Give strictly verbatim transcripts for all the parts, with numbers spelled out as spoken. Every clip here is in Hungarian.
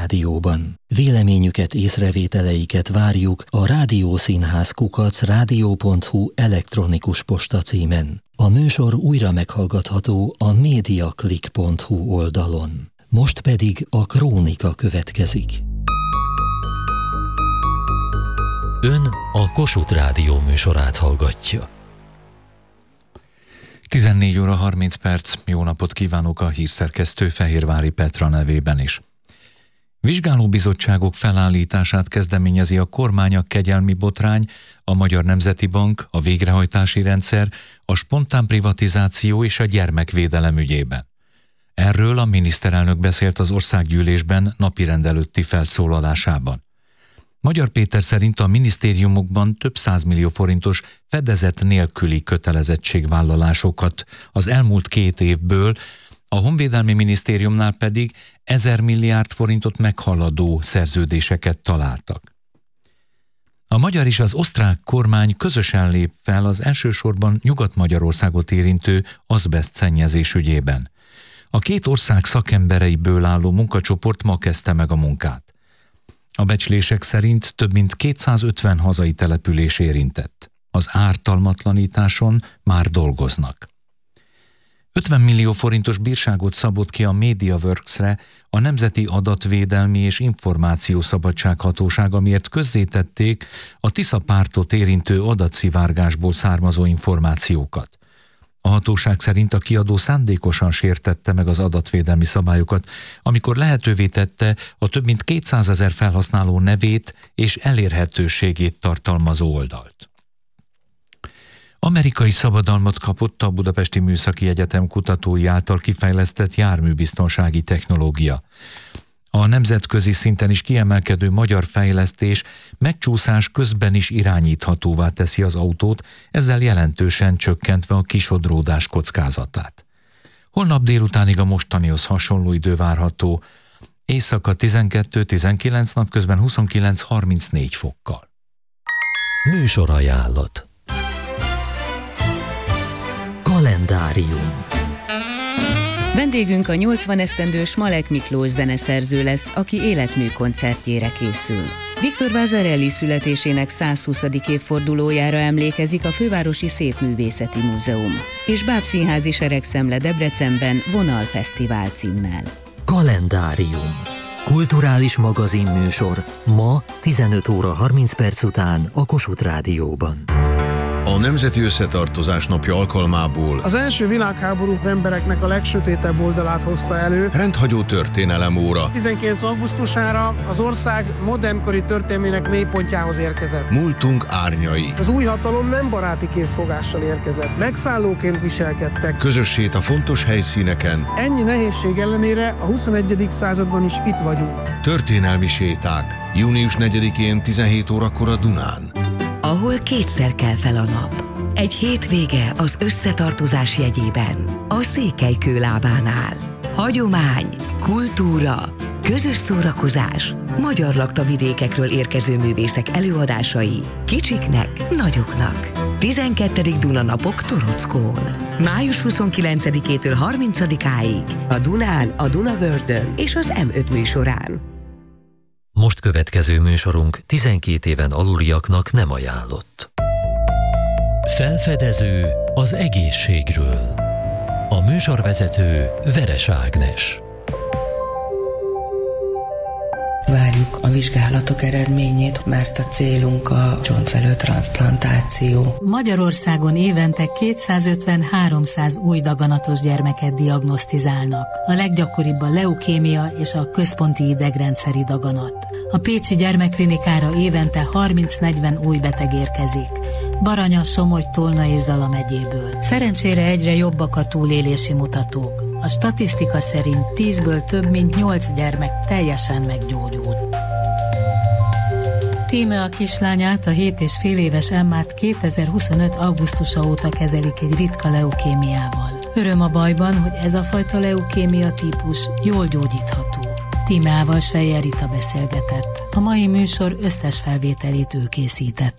Rádióban. Véleményüket, észrevételeiket várjuk a rádiószínház kukac rádió pont hu elektronikus posta címen. A műsor újra meghallgatható a mediaclick pont hu oldalon. Most pedig a krónika következik. Ön a Kossuth Rádió műsorát hallgatja. tizennégy óra harminc perc, jó napot kívánok a hírszerkesztő Fehérvári Petra nevében is. Vizsgálóbizottságok felállítását kezdeményezi a kormány a kegyelmi botrány, a Magyar Nemzeti Bank, a végrehajtási rendszer, a spontán privatizáció és a gyermekvédelem ügyében. Erről a miniszterelnök beszélt az országgyűlésben napirend előtti felszólalásában. Magyar Péter szerint a minisztériumokban több százmillió forintos fedezet nélküli kötelezettségvállalásokat az elmúlt két évből, a Honvédelmi Minisztériumnál pedig ezer milliárd forintot meghaladó szerződéseket találtak. A magyar és az osztrák kormány közösen lép fel az elsősorban Nyugat-Magyarországot érintő azbeszt szennyezés ügyében. A két ország szakembereiből álló munkacsoport ma kezdte meg a munkát. A becslések szerint több mint kétszázötven hazai település érintett. Az ártalmatlanításon már dolgoznak. ötven millió forintos bírságot szabott ki a MediaWorks-re a Nemzeti Adatvédelmi és Információszabadság Hatóság, amiért közzétették a Tisza pártot érintő adatszivárgásból származó információkat. A hatóság szerint a kiadó szándékosan sértette meg az adatvédelmi szabályokat, amikor lehetővé tette a több mint kétszázezer felhasználó nevét és elérhetőségét tartalmazó oldalt. Amerikai szabadalmat kapott a Budapesti Műszaki Egyetem kutatói által kifejlesztett járműbiztonsági technológia. A nemzetközi szinten is kiemelkedő magyar fejlesztés megcsúszás közben is irányíthatóvá teszi az autót, ezzel jelentősen csökkentve a kisodródás kockázatát. Holnap délutánig a mostanihoz hasonló idő várható, éjszaka tizenkettő-tizenkilenc, napközben huszonkilenc-harmincnégy fokkal. Műsorajánlat. Kalendárium. Vendégünk a nyolcvan esztendős Malek Miklós zeneszerző lesz, aki életmű koncertjére készül. Viktor Vasarely születésének százhuszadik évfordulójára emlékezik a Fővárosi Szépművészeti Múzeum, és Bábszínházi Seregszemle Debrecenben Vonalfesztivál címmel. Kalendárium. Kulturális magazinműsor ma tizenöt óra harminc perc után a Kossuth Rádióban. A Nemzeti Összetartozás Napja alkalmából az első világháború az embereknek a legsötétebb oldalát hozta elő. Rendhagyó történelem óra. tizenkilenc augusztusára az ország modernkori történelmének mélypontjához érkezett. Múltunk árnyai. Az új hatalom nem baráti készfogással érkezett. Megszállóként viselkedtek. Közössét a fontos helyszíneken. Ennyi nehézség ellenére a huszonegyedik században is itt vagyunk. Történelmi séták. június negyedikén tizenhét órakor a Dunán. Ahol kétszer kell fel a nap. Egy hétvége az összetartozás jegyében. A Székelykő lábánál. Hagyomány, kultúra, közös szórakozás, magyar laktavidékekről érkező művészek előadásai, kicsiknek, nagyoknak. tizenkettedik Dunanapok Torockón. május huszonkilencedikétől harmincadikáig a Dunán, a Dunavördön és az em öt műsorán. Most következő műsorunk tizenkét éven aluliaknak nem ajánlott. Felfedező az egészségről. A műsorvezető Veres Ágnes. Várjuk a vizsgálatok eredményét, mert a célunk a csontvelő transzplantáció. Magyarországon évente kétszázötven-háromszáz új daganatos gyermeket diagnosztizálnak. A leggyakoribb a leukémia és a központi idegrendszeri daganat. A pécsi gyermekklinikára évente harminc-negyven új beteg érkezik. Baranya, Somogy, Tolna és Zala megyéből. Szerencsére egyre jobbak a túlélési mutatók. A statisztika szerint tízből több mint nyolc gyermek teljesen meggyógyult. Tíme a kislányát, a hét és fél éves Emmát kétezer-huszonöt augusztusa óta kezelik egy ritka leukémiával. Öröm a bajban, hogy ez a fajta leukémia típus jól gyógyítható. Tímeával Svejer Rita beszélgetett. A mai műsor összes felvételét ő készítette.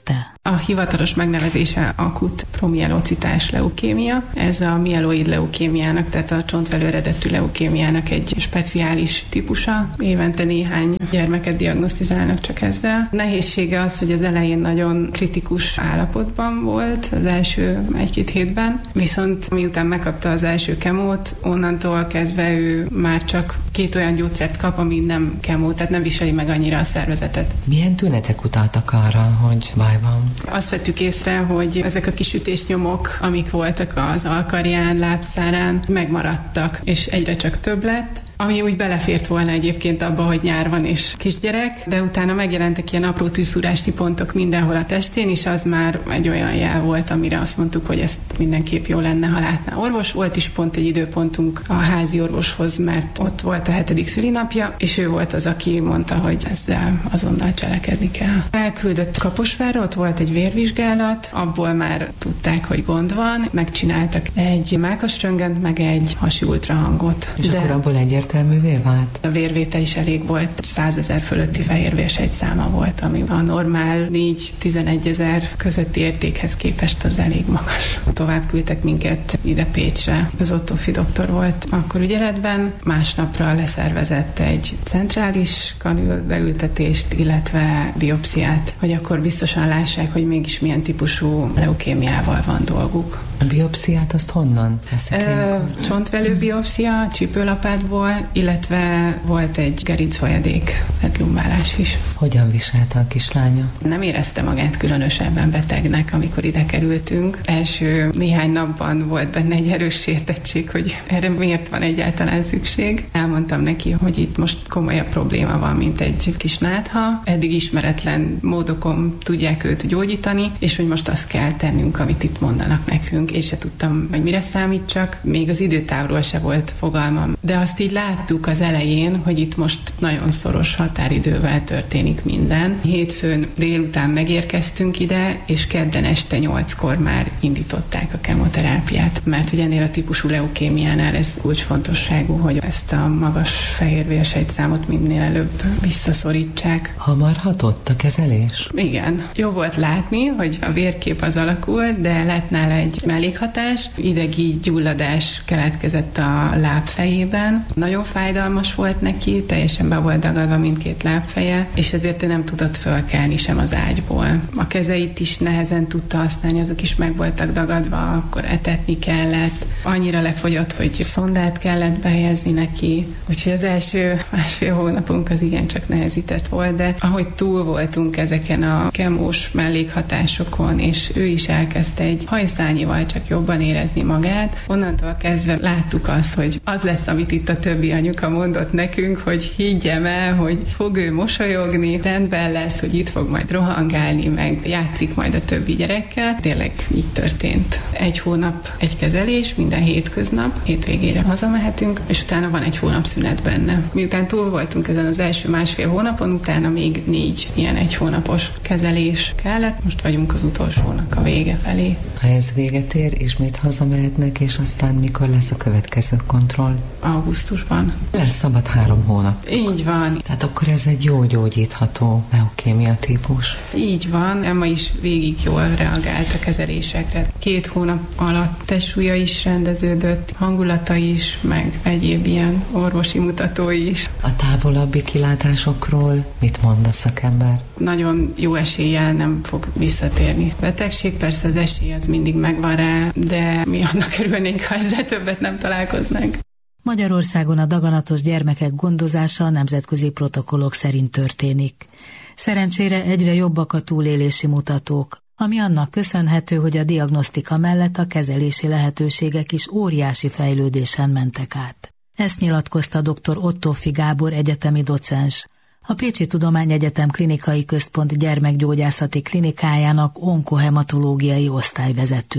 A hivatalos megnevezése akut promielocitás leukémia. Ez a mieloid leukémiának, tehát a csontvelő eredetű leukémiának egy speciális típusa. Évente néhány gyermeket diagnosztizálnak csak ezzel. A nehézsége az, hogy az elején nagyon kritikus állapotban volt az első egy-két hétben, viszont miután megkapta az első kemót, onnantól kezdve ő már csak két olyan gyógyszert kap, ami nem kemó, tehát nem viseli meg annyira a szervezetet. Milyen tünetek utaltak arra, hogy baj van? Azt vettük észre, hogy ezek a kis ütésnyomok, amik voltak az alkarján, lábszárán, megmaradtak, és egyre csak több lett, ami úgy belefért volna egyébként abba, hogy nyár van és kisgyerek, de utána megjelentek ilyen apró tűszúrási pontok mindenhol a testén, és az már egy olyan jel volt, amire azt mondtuk, hogy ezt mindenképp jó lenne, ha látná orvos. Volt is pont egy időpontunk a házi orvoshoz, mert ott volt a hetedik szülinapja, és ő volt az, aki mondta, hogy ezzel azonnal cselekedni kell. Elküldött Kaposvárra, ott volt egy vérvizsgálat, abból már tudták, hogy gond van, megcsináltak egy mákasröntgent, meg egy hasi ultrahangot. És de... akkor abból egyért egyértelművé vált? A vérvétel is elég volt, százezer fölötti fehérvérsejt száma volt, ami a normál négy-tizenegy ezer közötti értékhez képest az elég magas. Tovább küldtek minket ide Pécsre. Az Ottófi doktor volt akkor ügyeletben, másnapra leszervezett egy centrális kanülbeültetést, illetve biopsziát, hogy akkor biztosan lássák, hogy mégis milyen típusú leukémiával van dolguk. A biopsziát azt honnan? Csontvelő biopszia, csípőlapátból, illetve volt egy gerincfolyadék, lumbálás is. Hogyan viselte a kislánya? Nem érezte magát különösebben betegnek, amikor ide kerültünk. Első néhány napban volt benne egy erős sértettség, hogy erre miért van egyáltalán szükség. Elmondtam neki, hogy itt most komolyabb probléma van, mint egy kis nátha. Eddig ismeretlen módokon tudják őt gyógyítani, és hogy most azt kell tennünk, amit itt mondanak nekünk. Én se tudtam, hogy mire számítsak. Még az időtávról se volt fogalmam. De azt így láttuk az elején, hogy itt most nagyon szoros határidővel történik minden. Hétfőn délután megérkeztünk ide, és kedden este nyolckor már indították a kemoterápiát. Mert ugye ennél a típusú leukémiánál ez kulcsfontosságú, hogy ezt a magas fehérvérsejtszámot minél előbb visszaszorítsák. Hamar hatott a kezelés? Igen. Jó volt látni, hogy a vérkép az alakult, de lett nála egy mellékhatás, idegi gyulladás keletkezett a lábfejében. Nagyon fájdalmas volt neki, teljesen be volt dagadva mindkét lábfeje, és ezért ő nem tudott fölkelni sem az ágyból. A kezeit is nehezen tudta használni, azok is meg voltak dagadva, akkor etetni kellett. Annyira lefogyott, hogy szondát kellett behelyezni neki, úgyhogy az első másfél hónapunk az igencsak nehezített volt, de ahogy túl voltunk ezeken a kemós mellékhatásokon, és ő is elkezdte egy hajszányival csak jobban érezni magát, onnantól kezdve láttuk azt, hogy az lesz, amit itt a többi anyuka mondott nekünk, hogy higgyem el, hogy fog ő mosolyogni, rendben lesz, hogy itt fog majd rohangálni, meg játszik majd a többi gyerekkel. Tényleg így történt. Egy hónap egy kezelés, minden hétköznap, hétvégére hazamehetünk, és utána van egy hónap szünet benne. Miután túl voltunk ezen az első másfél hónapon, utána még négy ilyen egy hónapos kezelés kellett, most vagyunk az utolsónak a vége felé. Ha ez véget ér, ismét hazamehetnek, és aztán mikor lesz a következő kontroll? Augusztusban. Lesz szabad három hónap. Így van. Tehát akkor ez egy jó gyógyítható leukémia típus. Így van. Emma is végig jól reagált a kezelésekre. Két hónap alatt testsúlya is rendeződött, hangulata is, meg egyéb ilyen orvosi mutatói is. A távolabbi kilátásokról mit mond a szakember? Nagyon jó eséllyel nem fog visszatérni. Betegség, persze az esély az mindig megvan rá, de mi annak örülnénk, ha ezzel többet nem találkoznánk. Magyarországon a daganatos gyermekek gondozása a nemzetközi protokollok szerint történik. Szerencsére egyre jobbak a túlélési mutatók, ami annak köszönhető, hogy a diagnosztika mellett a kezelési lehetőségek is óriási fejlődésen mentek át. Ezt nyilatkozta dr. Ottófi Gábor egyetemi docens, a Pécsi Tudományegyetem Klinikai Központ gyermekgyógyászati klinikájának onkohematológiai osztályvezetője.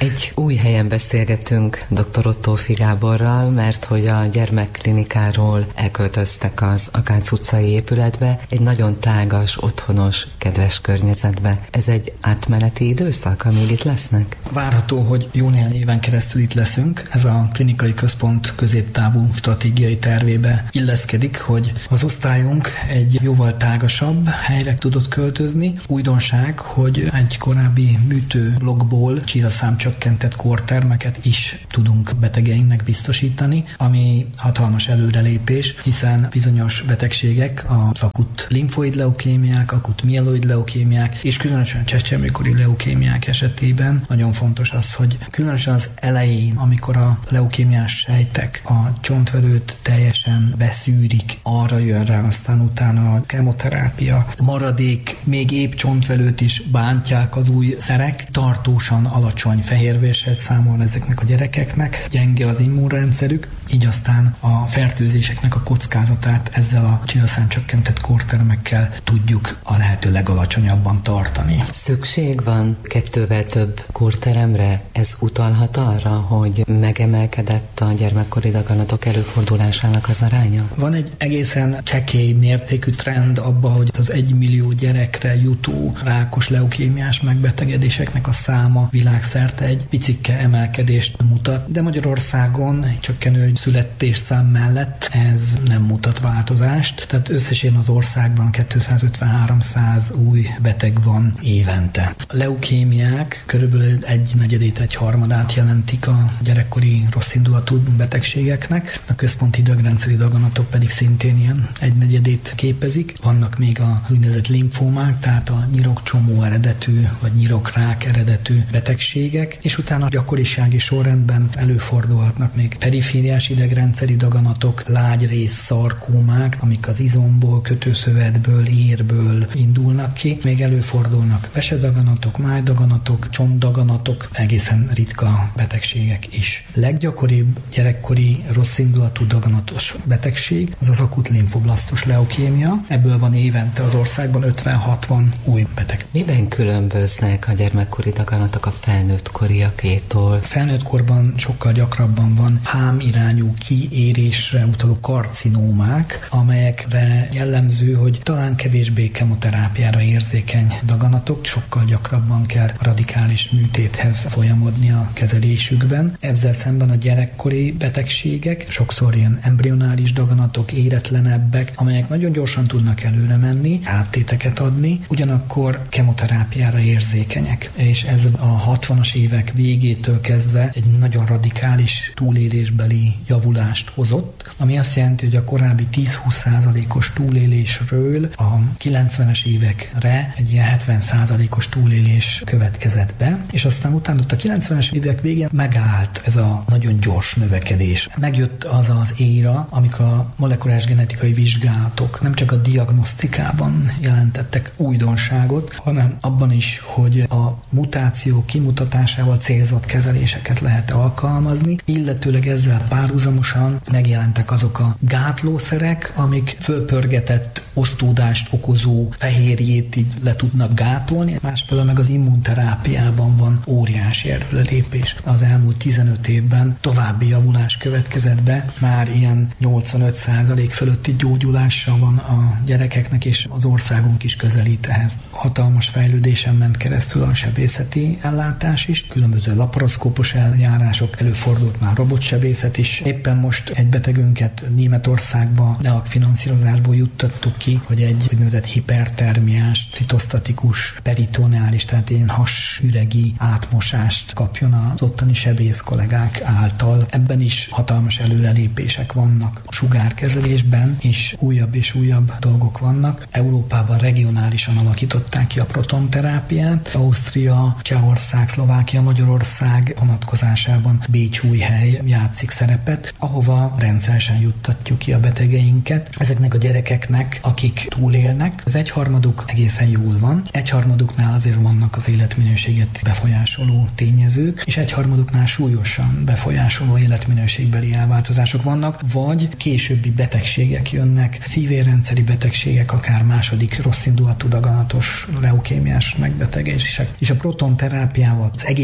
Egy új helyen beszélgetünk dr. Ottófi Gáborral, mert hogy a gyermekklinikáról elköltöztek az Akác utcai épületbe, egy nagyon tágas, otthonos, kedves környezetbe. Ez egy átmeneti időszak, amíg itt lesznek? Várható, hogy jó néhány éven keresztül itt leszünk. Ez a klinikai központ középtávú stratégiai tervébe illeszkedik, hogy az osztályunk egy jóval tágasabb helyre tudott költözni. Újdonság, hogy egy korábbi műtőblokkból csíraszámcsökkentett kórtermeket is tudunk betegeinknek biztosítani, ami hatalmas előrelépés, hiszen bizonyos betegségek, az akut limfoid leukémiák, akut mieloid leukémiák, és különösen csecsemőkori leukémiák esetében nagyon fontos az, hogy különösen az elején, amikor a leukémiás sejtek a csontvelőt teljesen beszűrik, arra jön rá, aztán utána a kemoterápia, maradék, még épp csontvelőt is bántják az új szerek, tartósan alacsony fehérvérsejtszámon ezeknek a gyerekeknek, gyenge az immunrendszerük, így aztán a fertőzéseknek a kockázatát ezzel a csíraszámcsökkentett kórtermekkel tudjuk a lehető legalacsonyabban tartani. Szükség van kettővel több kórteremre? Ez utalhat arra, hogy megemelkedett a gyermekkori daganatok előfordulásának az aránya? Van egy egészen csekély mértékű trend abba, hogy az egymillió gyerekre jutó rákos leukémiás megbetegedéseknek a száma világszerte egy picike emelkedést mutat, de Magyarországon csökkenő születésszám mellett ez nem mutat változást, tehát összesen az országban kétszázötven-háromszáz új beteg van évente. A leukémiák körülbelül egy negyedét, egy harmadát jelentik a gyerekkori rosszindulatú betegségeknek, a központi idegrendszeri daganatok pedig szintén ilyen egy negyedét képezik. Vannak még a úgynevezett limfómák, tehát a nyirokcsomó eredetű vagy nyirokrák eredetű betegségek, és utána gyakorisági sorrendben előfordulhatnak még perifériás idegrendszeri daganatok, lágyrész szarkómák, amik az izomból, kötőszövetből, érből indulnak ki, még előfordulnak vesedaganatok, májdaganatok, csontdaganatok, egészen ritka betegségek is. Leggyakoribb gyerekkori rosszindulatú daganatos betegség az az akut limfoblasztos leukémia. Ebből van évente az országban ötven-hatvan új beteg. Miben különböznek a gyermekkori daganatok a felnőtt koriakétól? Felnőtt korban sokkal gyakrabban van hámirányú kiérésre utaló karcinómák, amelyekre jellemző, hogy talán kevésbé kemoterápiára érzékeny daganatok, sokkal gyakrabban kell radikális műtéthez folyamodni a kezelésükben. Ezzel szemben a gyerekkori betegségek, sokszor ilyen embrionális daganatok, éretlenebbek, amelyek nagyon gyorsan tudnak előre menni, áttéteket adni, ugyanakkor kemoterápiára érzékenyek. És ez a hatvanas évek végétől kezdve egy nagyon radikális túlélésbeli javulást hozott, ami azt jelenti, hogy a korábbi tíz-húsz százalékos túlélésről a kilencvenes évekre egy ilyen hetven százalékos túlélés következett be, és aztán utána ott a kilencvenes évek végén megállt ez a nagyon gyors növekedés. Megjött az az éra, amikor a molekuláris genetikai vizsgálatok nem csak a diagnosztikában jelentettek újdonságot, hanem abban is, hogy a mutáció kimutatásával célzott kezeléseket lehet alkalmazni, illetőleg ezzel párhuzamosan megjelentek azok a gátlószerek, amik fölpörgetett osztódást okozó fehérjét így le tudnak gátolni, másfelől meg az immunterápiában van óriási előrelépés. Az elmúlt tizenöt évben további javulás következett be, már ilyen nyolcvanöt százalék fölötti gyógyulása van a gyerekeknek, és az országunk is közelít ehhez. Hatalmas fejlődésen ment keresztül a sebészeti ellátás is, különböző laparoszkópos eljárások, előfordult már robotsebészet is. Éppen most egy betegünket Németországba NEAK finanszírozásból juttattuk ki, hogy egy úgynevezett hipertermiás, citosztatikus, peritoneális, tehát ilyen hasüregi átmosást kapjon az ottani sebész kollégák által. Ebben is hatalmas előrelépések vannak. A sugárkezelésben is újabb és újabb dolgok vannak. Európában regionálisan alakították ki a protonterápiát. Ausztria, Csehország, Szlovákia, Magyarország vonatkozásában Bécsújhely játszik szerepet, ahova rendszeresen juttatjuk ki a betegeinket. Ezeknek a gyerekeknek, akik túlélnek, az egyharmaduk egészen jól van, egyharmaduknál azért vannak az életminőséget befolyásoló tényezők, és egyharmaduknál súlyosan befolyásoló életminőségbeli elváltozások vannak, vagy későbbi betegségek jönnek, szívérrendszeri betegségek, akár második rosszindulatú daganatos leukémiás megbetegedések. És a protonterápiával az egészség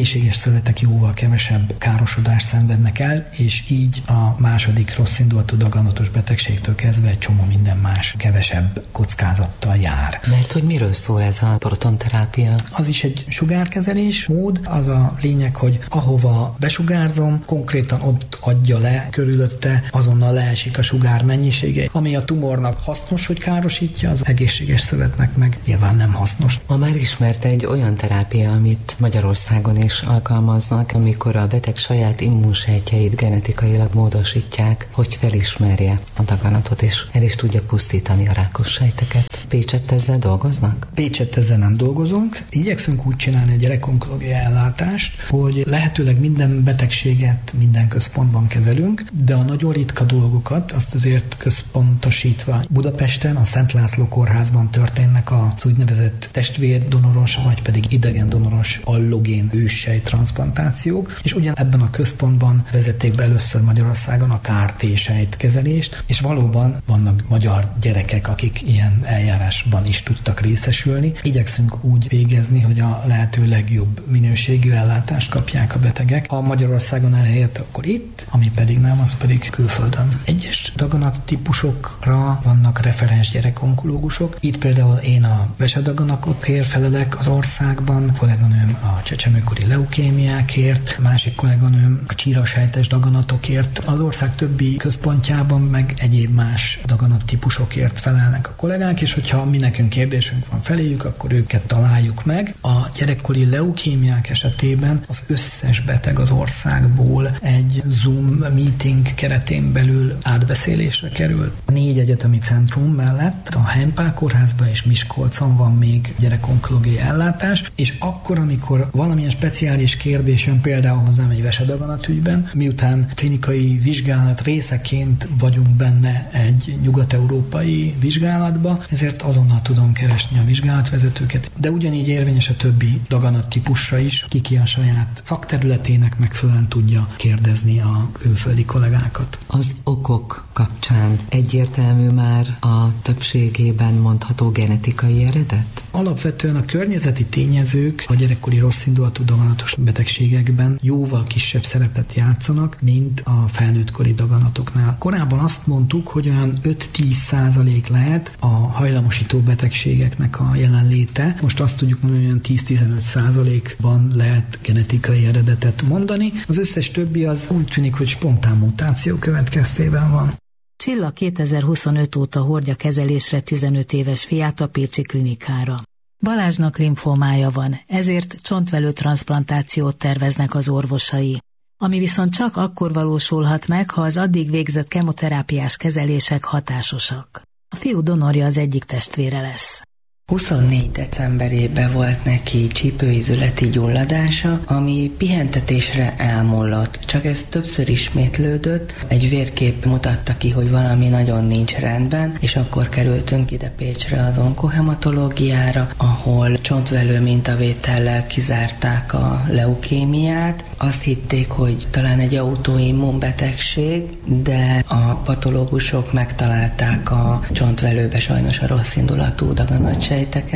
egészséges szövetek jóval kevesebb károsodást szenvednek el, és így a második rosszindulatú daganatos betegségtől kezdve egy csomó minden más kevesebb kockázattal jár. Mert hogy miről szól ez a protonterápia? Az is egy sugárkezelés mód, az a lényeg, hogy ahova besugárzom, konkrétan ott adja le körülötte, azonnal leesik a sugár mennyisége, ami a tumornak hasznos, hogy károsítja, az egészséges szövetnek meg nyilván nem hasznos. Ma már ismert egy olyan terápia, amit Magyarországon is alkalmaznak, amikor a beteg saját immunsejtjeit genetikailag módosítják, hogy felismerje a daganatot, és el is tudja pusztítani a rákos sejteket. Pécsett ezzel dolgoznak? Pécsett ezzel nem dolgozunk. Igyekszünk úgy csinálni a gyerekonkológiai ellátást, hogy lehetőleg minden betegséget minden központban kezelünk, de a nagyon ritka dolgokat azt azért központosítva Budapesten, a Szent László kórházban történnek az úgynevezett testvérdonoros, vagy pedig idegendonoros allogén őssejt transzplantációk, és ugyan ebben a központban vezették be először Magyarországon a ká er té-sejt kezelést, és valóban vannak magyar gyerekek, akik ilyen eljárásban is tudtak részesülni. Igyekszünk úgy végezni, hogy a lehető legjobb minőségű ellátást kapják a betegek. Ha Magyarországon elhelyett, akkor itt, ami pedig nem, az pedig külföldön. Egyes daganattípusokra vannak referens gyerekonkológusok. Itt például én a vesedaganatokért felelek az országban, kolléganőm a csecsemőkori leukémiákért, másik kolléganőm a csírasejtes daganatokért. Az ország többi központjában meg egyéb más daganattípusokért felelnek a kollégák, és hogyha mi nekünk kérdésünk van feléjük, akkor őket találjuk meg. A gyerekkori leukémiák esetében az összes beteg az országból egy Zoom meeting keretén belül átbeszélésre kerül. A négy egyetemi centrum mellett a Heimpál kórházban és Miskolcon van még gyerekonkológiai ellátás, és akkor, amikor valamilyen speciális kérdés jön például hozzám egy vesedaganatügyben, miután klinikai vizsgálat részeként vagyunk benne egy nyugat-európai vizsgálatba, ezért azonnal tudom keresni a vizsgálatvezetőket, de ugyanígy érvényes a többi daganattípusra is, ki ki a saját szakterületének megfelelően tudja kérdezni a külföldi kollégákat. Az okok kapcsán egyértelmű már a többségében mondható genetikai eredet? Alapvetően a környezeti tényezők a gyerekkori rosszindulatú daganatos betegségekben jóval kisebb szerepet játszanak, mint a felnőttkori daganatoknál. Korábban azt mondtuk, hogy olyan öt-tíz százalék lehet a hajlamosító betegségeknek a jelenléte. Most azt tudjuk mondani, hogy olyan tíz-tizenöt százalékban lehet genetikai eredetet mondani. Az összes többi az úgy tűnik, hogy spontán mutáció következtében van. Csilla kétezer-huszonöt óta hordja kezelésre tizenöt éves fiát a pécsi klinikára. Balázsnak limfómája van, ezért csontvelő transzplantációt terveznek az orvosai, ami viszont csak akkor valósulhat meg, ha az addig végzett kemoterápiás kezelések hatásosak. A fiú donorja az egyik testvére lesz. huszonnégy decemberében volt neki csípőizületi gyulladása, ami pihentetésre elmullott. Csak ez többször ismétlődött. Egy vérkép mutatta ki, hogy valami nagyon nincs rendben, és akkor kerültünk ide Pécsre az onkohematológiára, ahol csontvelő mintavétellel kizárták a leukémiát. Azt hitték, hogy talán egy autoimmunbetegség, de a patológusok megtalálták a csontvelőbe sajnos a rosszindulatú daganatsejteket,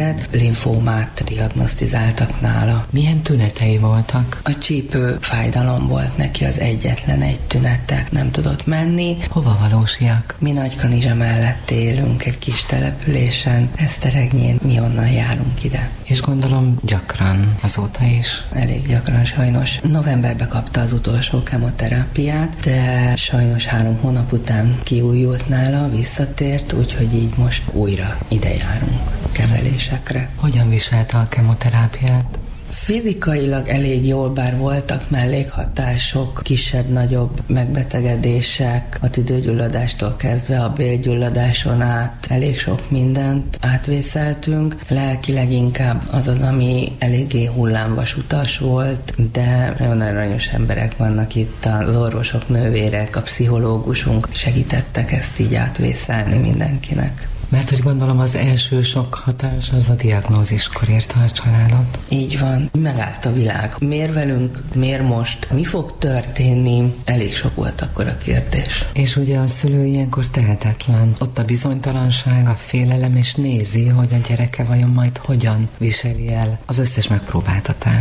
limfómát diagnosztizáltak nála. Milyen tünetei voltak? A csípő fájdalom volt neki az egyetlen egy tünete. Nem tudott menni. Hova valósiak? Mi Nagykanizsa mellett élünk, egy kis településen, Eszteregnyén, mi onnan járunk ide. És gondolom gyakran azóta is? Elég gyakran sajnos. Novemberben kapta az utolsó kemoterápiát, de sajnos három hónap után kiújult nála, visszatért, úgyhogy így most újra ide járunk kezelésekre. Hogyan viselte a kemoterápiát? Fizikailag elég jól, bár voltak mellékhatások, kisebb-nagyobb megbetegedések, a tüdőgyulladástól kezdve a bélgyulladáson át elég sok mindent átvészeltünk. Lelkileg inkább az az, ami eléggé hullámvasutas volt, de nagyon aranyos emberek vannak itt, az orvosok, nővérek, a pszichológusunk segítettek ezt így átvészelni mindenkinek. Mert hogy gondolom az első sok hatás az a diagnóziskor érte a családot. Így van. Megállt a világ. Miért velünk? Miért most? Mi fog történni? Elég sok volt akkor a kérdés. És ugye a szülő ilyenkor tehetetlen. Ott a bizonytalanság, a félelem, és nézi, hogy a gyereke vajon majd hogyan viseli el az összes megpróbáltatást.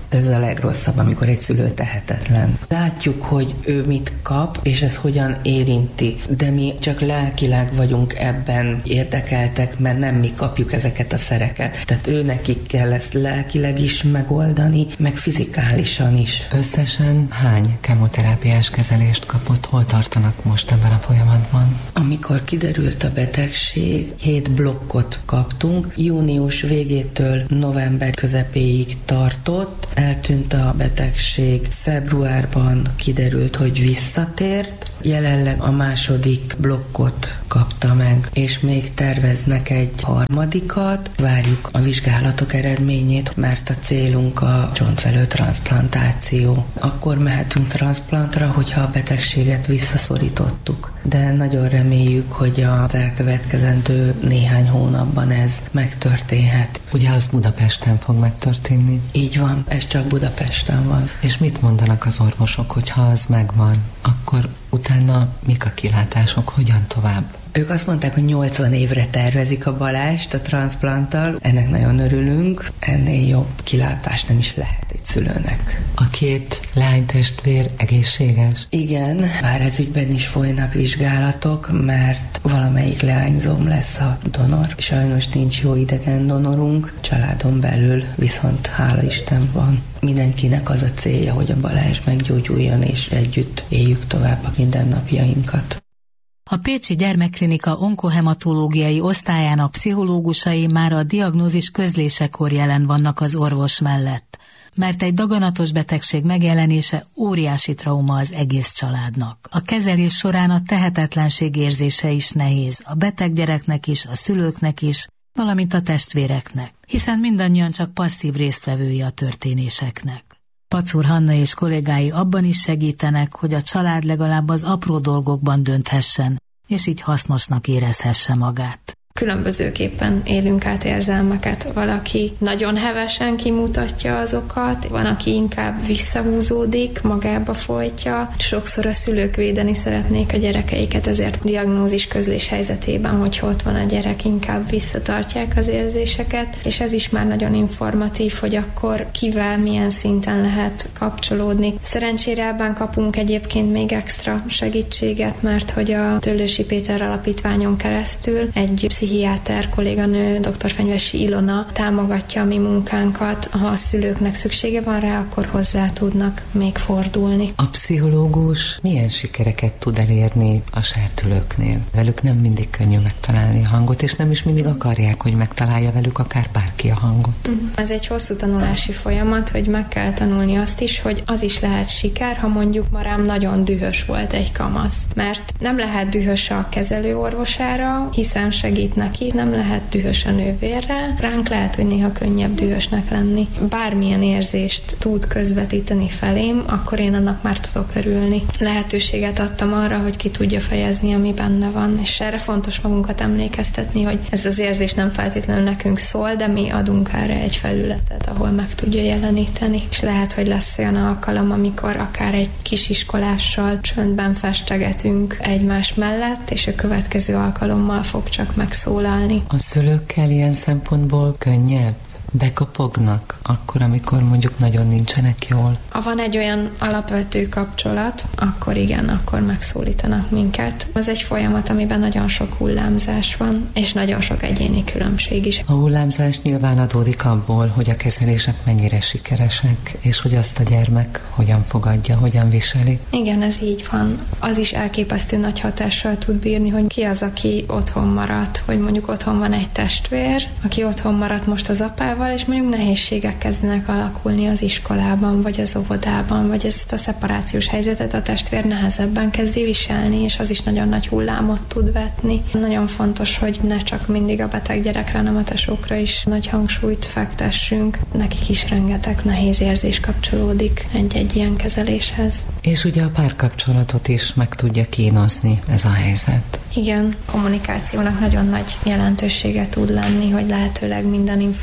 Ez a legrosszabb, amikor egy szülő tehetetlen. Látjuk, hogy ő mit kap, és ez hogyan érinti, de mi csak lelkileg vagyunk ebben érdekeltek, mert nem mi kapjuk ezeket a szereket. Tehát ő nekik kell ezt lelkileg is megoldani, meg fizikálisan is. Összesen hány kemoterápiás kezelést kapott? Hol tartanak most ebben a folyamatban? Amikor kiderült a betegség, hét blokkot kaptunk. Június végétől november közepéig tartott. Eltűnt a betegség. Februárban kiderült, hogy visszatért. Jelenleg a második blokkot kapta meg, és még terveznek egy harmadikat. Várjuk a vizsgálatok eredményét, mert a célunk a csontvelő transzplantáció. Akkor mehetünk transzplantra, hogyha a betegséget visszaszorítottuk. De nagyon reméljük, hogy az elkövetkezendő néhány hónapban ez megtörténhet. Ugye az Budapesten fog megtörténni? Így van, ez csak Budapesten van. És mit mondanak az orvosok, hogy ha az megvan, akkor utána mik a kilátások, hogyan tovább? Ők azt mondták, hogy nyolcvan évre tervezik a Balást a transzplanttal. Ennek nagyon örülünk. Ennél jobb kilátás nem is lehet egy szülőnek. A két lánytestvér egészséges? Igen, bár ez ügyben is folynak vizsgálatok, mert valamelyik leányzóm lesz a donor. Sajnos nincs jó idegen donorunk, családon belül viszont hála Isten van. Mindenkinek az a célja, hogy a Balázs meggyógyuljon, és együtt éljük tovább a mindennapjainkat. A Pécsi Gyermekklinika onkohematológiai osztályának pszichológusai már a diagnózis közlésekor jelen vannak az orvos mellett, mert egy daganatos betegség megjelenése óriási trauma az egész családnak. A kezelés során a tehetetlenség érzése is nehéz, a beteg gyereknek is, a szülőknek is, valamint a testvéreknek, hiszen mindannyian csak passzív résztvevői a történéseknek. Pacur Hanna és kollégái abban is segítenek, hogy a család legalább az apró dolgokban dönthessen, és így hasznosnak érezhesse magát. Különbözőképpen élünk át érzelmeket. Valaki nagyon hevesen kimutatja azokat, van, aki inkább visszahúzódik, magába folytja. Sokszor a szülők védeni szeretnék a gyerekeiket, ezért diagnózis közlés helyzetében, hogyha ott van a gyerek, inkább visszatartják az érzéseket, és ez is már nagyon informatív, hogy akkor kivel, milyen szinten lehet kapcsolódni. Szerencsére ebben kapunk egyébként még extra segítséget, mert hogy a Töllősi Péter Alapítványon keresztül egy pszichiáter kolléganő, dr. Fenyvesi Ilona támogatja a mi munkánkat. Ha a szülőknek szüksége van rá, akkor hozzá tudnak még fordulni. A pszichológus milyen sikereket tud elérni a serdülőknél? Velük nem mindig könnyű megtalálni a hangot, és nem is mindig akarják, hogy megtalálja velük akár bárki a hangot. Ez egy hosszú tanulási folyamat, hogy meg kell tanulni azt is, hogy az is lehet siker, ha mondjuk ma rám nagyon dühös volt egy kamasz. Mert nem lehet dühös a kezelőorvosára, hiszen segít neki, nem lehet dühös a nővérre, ránk lehet, hogy néha könnyebb dühösnek lenni. Bármilyen érzést tud közvetíteni felém, akkor én annak már tudok örülni. Lehetőséget adtam arra, hogy ki tudja fejezni, ami benne van, és erre fontos magunkat emlékeztetni, hogy ez az érzés nem feltétlenül nekünk szól, de mi adunk erre egy felületet, ahol meg tudja jeleníteni. És lehet, hogy lesz olyan alkalom, amikor akár egy kisiskolással csöndben festegetünk egymás mellett, és a következő alkalommal fog csak megszólalni. A szülőkkel ilyen szempontból könnyebb? Bekopognak akkor, amikor mondjuk nagyon nincsenek jól? Ha van egy olyan alapvető kapcsolat, akkor igen, akkor megszólítanak minket. Az egy folyamat, amiben nagyon sok hullámzás van, és nagyon sok egyéni különbség is. A hullámzás nyilván adódik abból, hogy a kezelések mennyire sikeresek, és hogy azt a gyermek hogyan fogadja, hogyan viseli. Igen, ez így van. Az is elképesztő nagy hatással tud bírni, hogy ki az, aki otthon maradt, hogy mondjuk otthon van egy testvér, aki otthon maradt most az apával, és mondjuk nehézségek kezdenek alakulni az iskolában, vagy az óvodában, vagy ezt a szeparációs helyzetet a testvér nehezebben kezdi viselni, és az is nagyon nagy hullámot tud vetni. Nagyon fontos, hogy ne csak mindig a beteg gyerekre, hanem a tesókra is nagy hangsúlyt fektessünk. Nekik is rengeteg nehéz érzés kapcsolódik egy-egy ilyen kezeléshez. És ugye a párkapcsolatot is meg tudja kínozni ez a helyzet. Igen, kommunikációnak nagyon nagy jelentősége tud lenni, hogy lehetőleg minden információ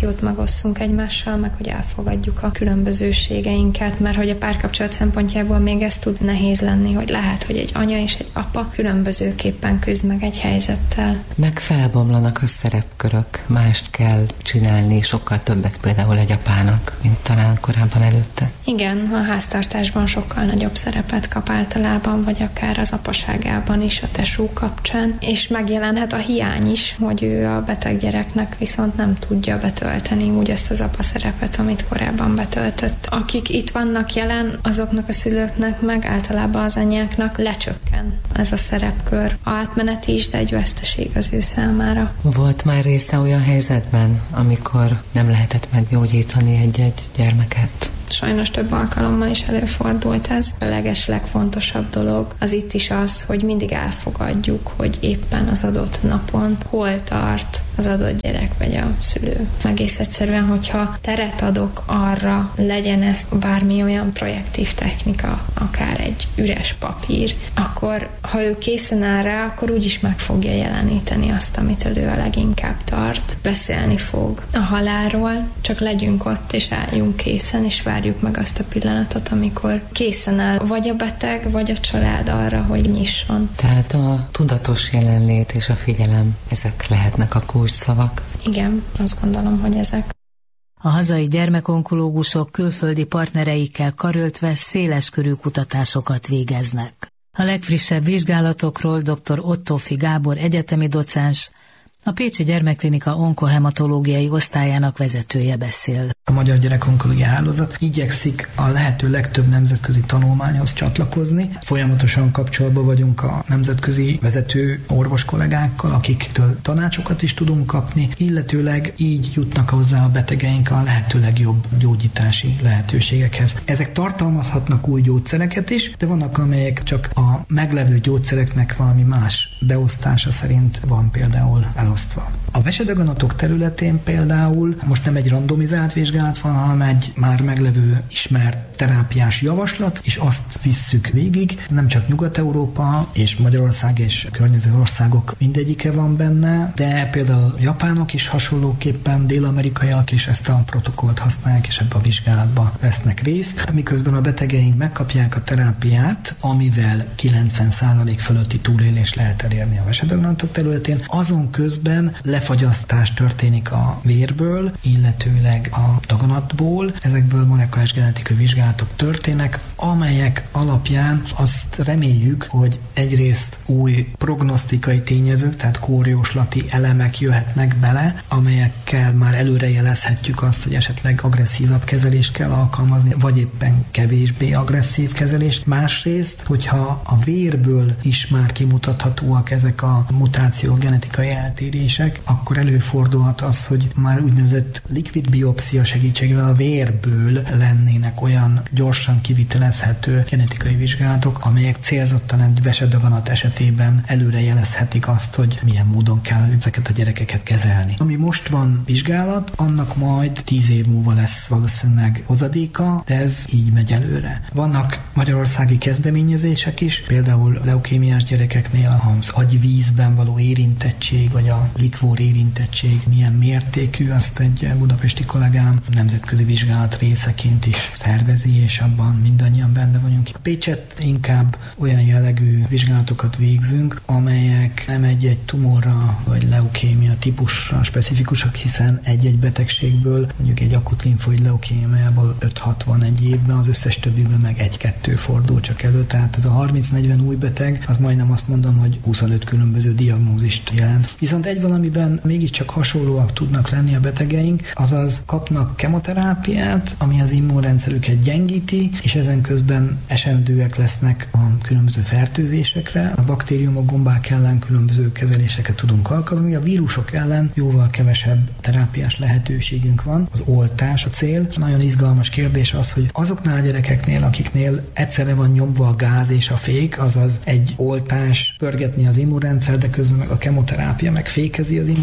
információt megosszunk egymással, meg hogy elfogadjuk a különbözőségeinket, mert hogy a párkapcsolat szempontjából még ez tud nehéz lenni, hogy lehet, hogy egy anya és egy apa különbözőképpen küzd meg egy helyzettel. Meg felbomlanak a szerepkörök, mást kell csinálni, sokkal többet például egy apának, mint talán korábban előtte. Igen, a háztartásban sokkal nagyobb szerepet kap általában, vagy akár az apaságában is a tesó kapcsán, és megjelenhet a hiány is, hogy ő a beteg gyereknek viszont nem tudja betölteni úgy ezt az apa szerepet, amit korábban betöltött. Akik itt vannak jelen, azoknak a szülőknek meg általában az anyáknak lecsökken ez a szerepkör. Átmeneti is, de egy veszteség az ő számára. Volt már része olyan helyzetben, amikor nem lehetett meggyógyítani egy-egy gyermeket? Sajnos több alkalommal is előfordult ez. A leges, legfontosabb dolog az itt is az, hogy mindig elfogadjuk, hogy éppen az adott napon hol tart az adott gyerek vagy a szülő. Egész egyszerűen, hogyha teret adok arra, legyen ez bármi olyan projektív technika, akár egy üres papír, akkor ha ő készen áll rá, akkor úgyis meg fogja jeleníteni azt, amitől ő a leginkább tart. Beszélni fog a halálról, csak legyünk ott, és álljunk készen, és várjuk meg azt a pillanatot, amikor készen áll vagy a beteg, vagy a család arra, hogy nyisson. Tehát a tudatos jelenlét és a figyelem, ezek lehetnek a kulcsszavak. Igen, azt gondolom, hogy ezek. A hazai gyermekonkológusok külföldi partnereikkel karöltve széleskörű kutatásokat végeznek. A legfrissebb vizsgálatokról dr. Ottófi Gábor egyetemi docens, a Pécsi Gyermekklinika onkohematológiai osztályának vezetője beszél. A Magyar Gyerekonkológiai Hálózat igyekszik a lehető legtöbb nemzetközi tanulmányhoz csatlakozni. Folyamatosan kapcsolatban vagyunk a nemzetközi vezető orvos kollégákkal, akiktől tanácsokat is tudunk kapni, illetőleg így jutnak hozzá a betegeink a lehető legjobb gyógyítási lehetőségekhez. Ezek tartalmazhatnak új gyógyszereket is, de vannak, amelyek csak a meglevő gyógyszereknek valami más beosztása szerint van például elosztva. A vesedaganatok területén például most nem egy randomizált vizsgálat van, hanem egy már meglevő ismert terápiás javaslat, és azt visszük végig. Nem csak Nyugat-Európa és Magyarország és környező országok mindegyike van benne, de például japánok is hasonlóképpen, dél-amerikaiak is ezt a protokollt használják, és ebbe a vizsgálatba vesznek részt, miközben a betegeink megkapják a terápiát, amivel kilencven százalék fölötti túlélés lehet elérni a vesedaganatok területén. Azon közben lefagyasztás történik a vérből, illetőleg a daganatból. Ezekből molekulás genetikai vizsgálatok történnek, amelyek alapján azt reméljük, hogy egyrészt új prognosztikai tényezők, tehát kórjóslati elemek jöhetnek bele, amelyekkel már előrejelezhetjük azt, hogy esetleg agresszívabb kezelést kell alkalmazni, vagy éppen kevésbé agresszív kezelést. Másrészt, hogyha a vérből is már kimutathatóak ezek a mutációk, genetikai eltérések, akkor előfordulhat az, hogy már úgynevezett likvid biopszia segítségével a vérből lennének olyan gyorsan kivitelezhető genetikai vizsgálatok, amelyek célzottan egy vesedaganat esetében előrejelezhetik azt, hogy milyen módon kell ezeket a gyerekeket kezelni. Ami most van vizsgálat, annak majd tíz év múlva lesz valószínűleg hozadéka, de ez így megy előre. Vannak magyarországi kezdeményezések is, például leukémiás gyerekeknél az agyvízben való érintettség, vagy a likvór érintettség milyen mértékű, azt egy budapesti kollégám nemzetközi vizsgálat részeként is szervezi, és abban mindannyian benne vagyunk. Pécset inkább olyan jellegű vizsgálatokat végzünk, amelyek nem egy-egy tumorra vagy leukémia típusra specifikusak, hiszen egy-egy betegségből, mondjuk egy akut limfoid leukémiából öt-hat van egy évben, az összes többiből meg egy-kettő fordul csak elő, tehát ez a harminc-negyven új beteg, az majdnem azt mondom, hogy huszonöt különböző diagnózist jelent. Viszont egy valamiben mégiscsak hasonlóak tudnak lenni a betegeink, azaz kapnak kemoterápiát, ami az immunrendszerüket gyengíti, és ezen közben esendőek lesznek a különböző fertőzésekre. A baktériumok, gombák ellen különböző kezeléseket tudunk alkalmazni, a vírusok ellen jóval kevesebb terápiás lehetőségünk van. Az oltás a cél. Nagyon izgalmas kérdés az, hogy azoknál a gyerekeknél, akiknél egyszerre van nyomva a gáz és a fék, azaz egy oltás pörgetni az immunrendszer, de közben meg a kemoterápia meg fékezi az immunrendszer,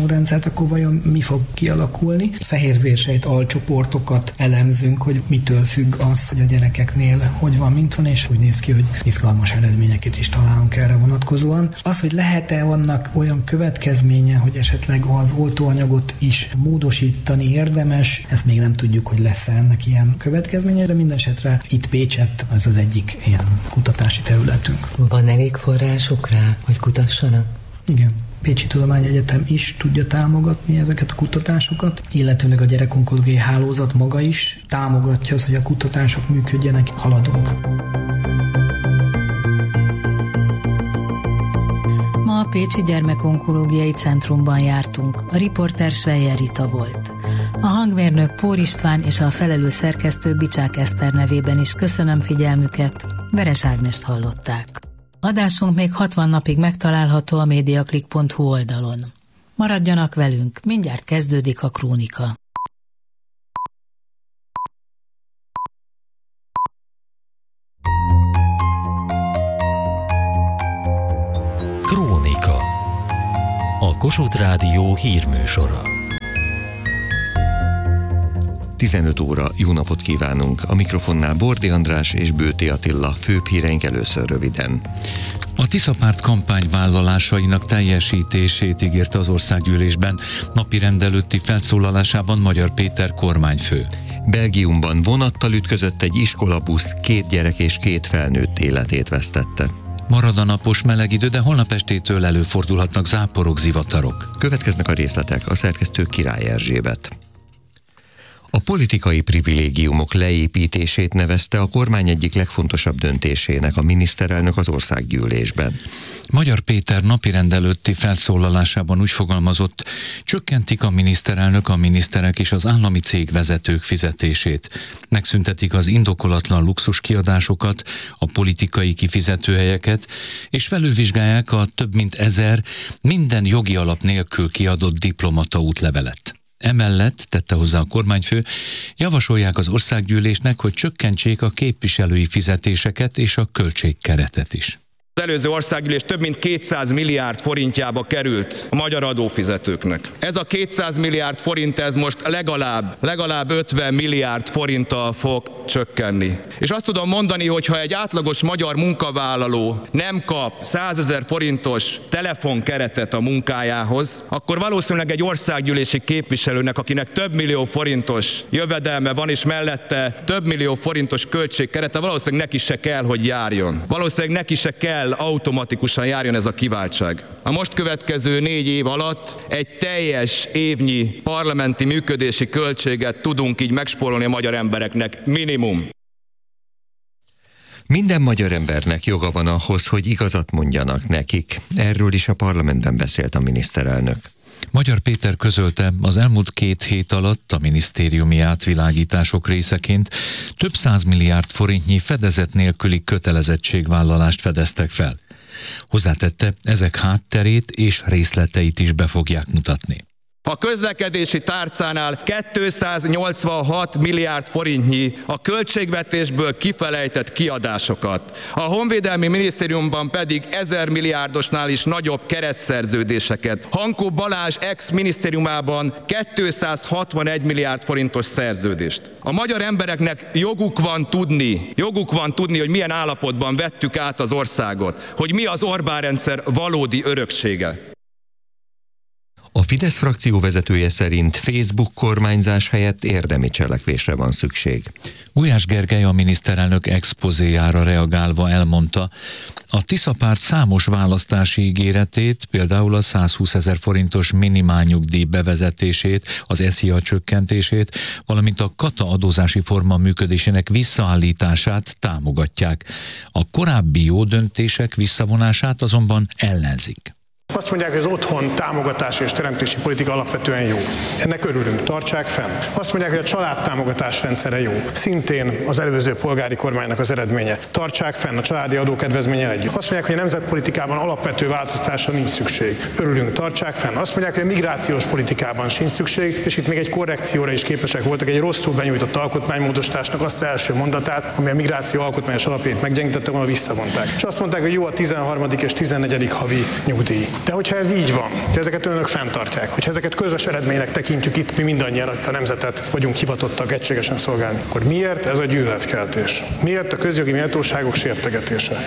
immunrendszert, akkor vajon mi fog kialakulni? Fehérvérsejt alcsoportokat elemzünk, hogy mitől függ az, hogy a gyerekeknél hogy van, mint van, és úgy néz ki, hogy izgalmas eredményeket is találunk erre vonatkozóan. Az, hogy lehet-e annak olyan következménye, hogy esetleg az oltóanyagot is módosítani érdemes, ezt még nem tudjuk, hogy lesz-e ennek ilyen következménye, de minden esetre itt Pécsett ez az egyik ilyen kutatási területünk. Van elég forrásuk rá, hogy kutassanak? Igen. Pécsi Tudományegyetem is tudja támogatni ezeket a kutatásokat, illetőleg a gyerekonkológiai hálózat maga is támogatja az, hogy a kutatások működjenek, haladunk. Ma a Pécsi Gyermekonkológiai Centrumban jártunk. A riporter Sveyer Rita volt. A hangmérnök Pór István és a felelős szerkesztő Bicsák Eszter nevében is köszönöm figyelmüket. Veres Ágnest hallották. Adásunk még hatvan napig megtalálható a mediaclick pont hu oldalon. Maradjanak velünk, mindjárt kezdődik a krónika. Krónika. A Kossuth Rádió hírműsora. tizenöt óra, jó napot kívánunk! A mikrofonnál Bordi András és Bőti Attila, főbb híreink először röviden. A Tisza-párt kampányvállalásainak teljesítését ígérte az országgyűlésben napirend előtti felszólalásában Magyar Péter kormányfő. Belgiumban vonattal ütközött egy iskolabusz, két gyerek és két felnőtt életét vesztette. Marad a napos meleg idő, de holnap estétől előfordulhatnak záporok, zivatarok. Következnek a részletek, a szerkesztő Király Erzsébet. A politikai privilégiumok leépítését nevezte a kormány egyik legfontosabb döntésének a miniszterelnök az országgyűlésben. Magyar Péter napirend előtti felszólalásában úgy fogalmazott, csökkentik a miniszterelnök, a miniszterek és az állami cégvezetők fizetését. Megszüntetik az indokolatlan luxus kiadásokat, a politikai kifizetőhelyeket, és felülvizsgálják a több mint ezer minden jogi alap nélkül kiadott diplomata útlevelet. Emellett, tette hozzá a kormányfő, javasolják az országgyűlésnek, hogy csökkentsék a képviselői fizetéseket és a költségkeretet is. Az előző országgyűlés több mint kétszáz milliárd forintjába került a magyar adófizetőknek. Ez a kétszáz milliárd forint, ez most legalább, legalább ötven milliárd forinttal fog csökkenni. És azt tudom mondani, hogy ha egy átlagos magyar munkavállaló nem kap százezer forintos telefonkeretet a munkájához, akkor valószínűleg egy országgyűlési képviselőnek, akinek több millió forintos jövedelme van, és mellette több millió forintos költségkerete, valószínűleg neki se kell, hogy járjon. Valószínűleg neki se kell automatikusan járjon ez a kiváltság. A most következő négy év alatt egy teljes évnyi parlamenti működési költséget tudunk így megspórolni a magyar embereknek minimum. Minden magyar embernek joga van ahhoz, hogy igazat mondjanak nekik. Erről is a parlamentben beszélt a miniszterelnök. Magyar Péter közölte, az elmúlt két hét alatt a minisztériumi átvilágítások részeként több száz milliárd forintnyi fedezet nélküli kötelezettségvállalást fedeztek fel. Hozzátette, ezek hátterét és részleteit is be fogják mutatni. A közlekedési tárcánál kétszáznyolcvanhat milliárd forintnyi a költségvetésből kifelejtett kiadásokat. A Honvédelmi Minisztériumban pedig ezer milliárdosnál is nagyobb keretszerződéseket. Hankó Balázs ex-minisztériumában kétszázhatvanegy milliárd forintos szerződést. A magyar embereknek joguk van tudni, joguk van tudni, hogy milyen állapotban vettük át az országot, hogy mi az Orbán rendszer valódi öröksége. A Fidesz frakció vezetője szerint Facebook kormányzás helyett érdemi cselekvésre van szükség. Gulyás Gergely a miniszterelnök expozéjára reagálva elmondta, a Tisza-párt számos választási ígéretét, például a százhúszezer forintos minimálnyugdíj bevezetését, az es zé á csökkentését, valamint a kata adózási forma működésének visszaállítását támogatják. A korábbi jó döntések visszavonását azonban ellenzik. Azt mondják, hogy az otthon támogatási és teremtési politika alapvetően jó. Ennek örülünk, tartsák fenn. Azt mondják, hogy a családtámogatás rendszere jó. Szintén az előző polgári kormánynak az eredménye. Tartsák fenn a családi adókedvezménye együtt. Azt mondják, hogy a nemzetpolitikában alapvető változtatásra nincs szükség. Örülünk, tartsák fenn. Azt mondják, hogy a migrációs politikában sincs szükség, és itt még egy korrekcióra is képesek voltak, egy rosszul benyújtott alkotmánymódosításnak azt első mondatát, ami a migráció alkotmányos alapjait meggyengítette volna, visszavonták. És azt mondták, hogy jó a tizenharmadik és tizennegyedik havi nyugdíj. De hogyha ez így van, hogy ezeket önök fenntartják, hogyha ezeket közös eredménynek tekintjük itt, mi mindannyian, akik a nemzetet vagyunk hivatottak egységesen szolgálni, akkor miért ez a gyűlöletkeltés? Miért a közjogi méltóságok sértegetése?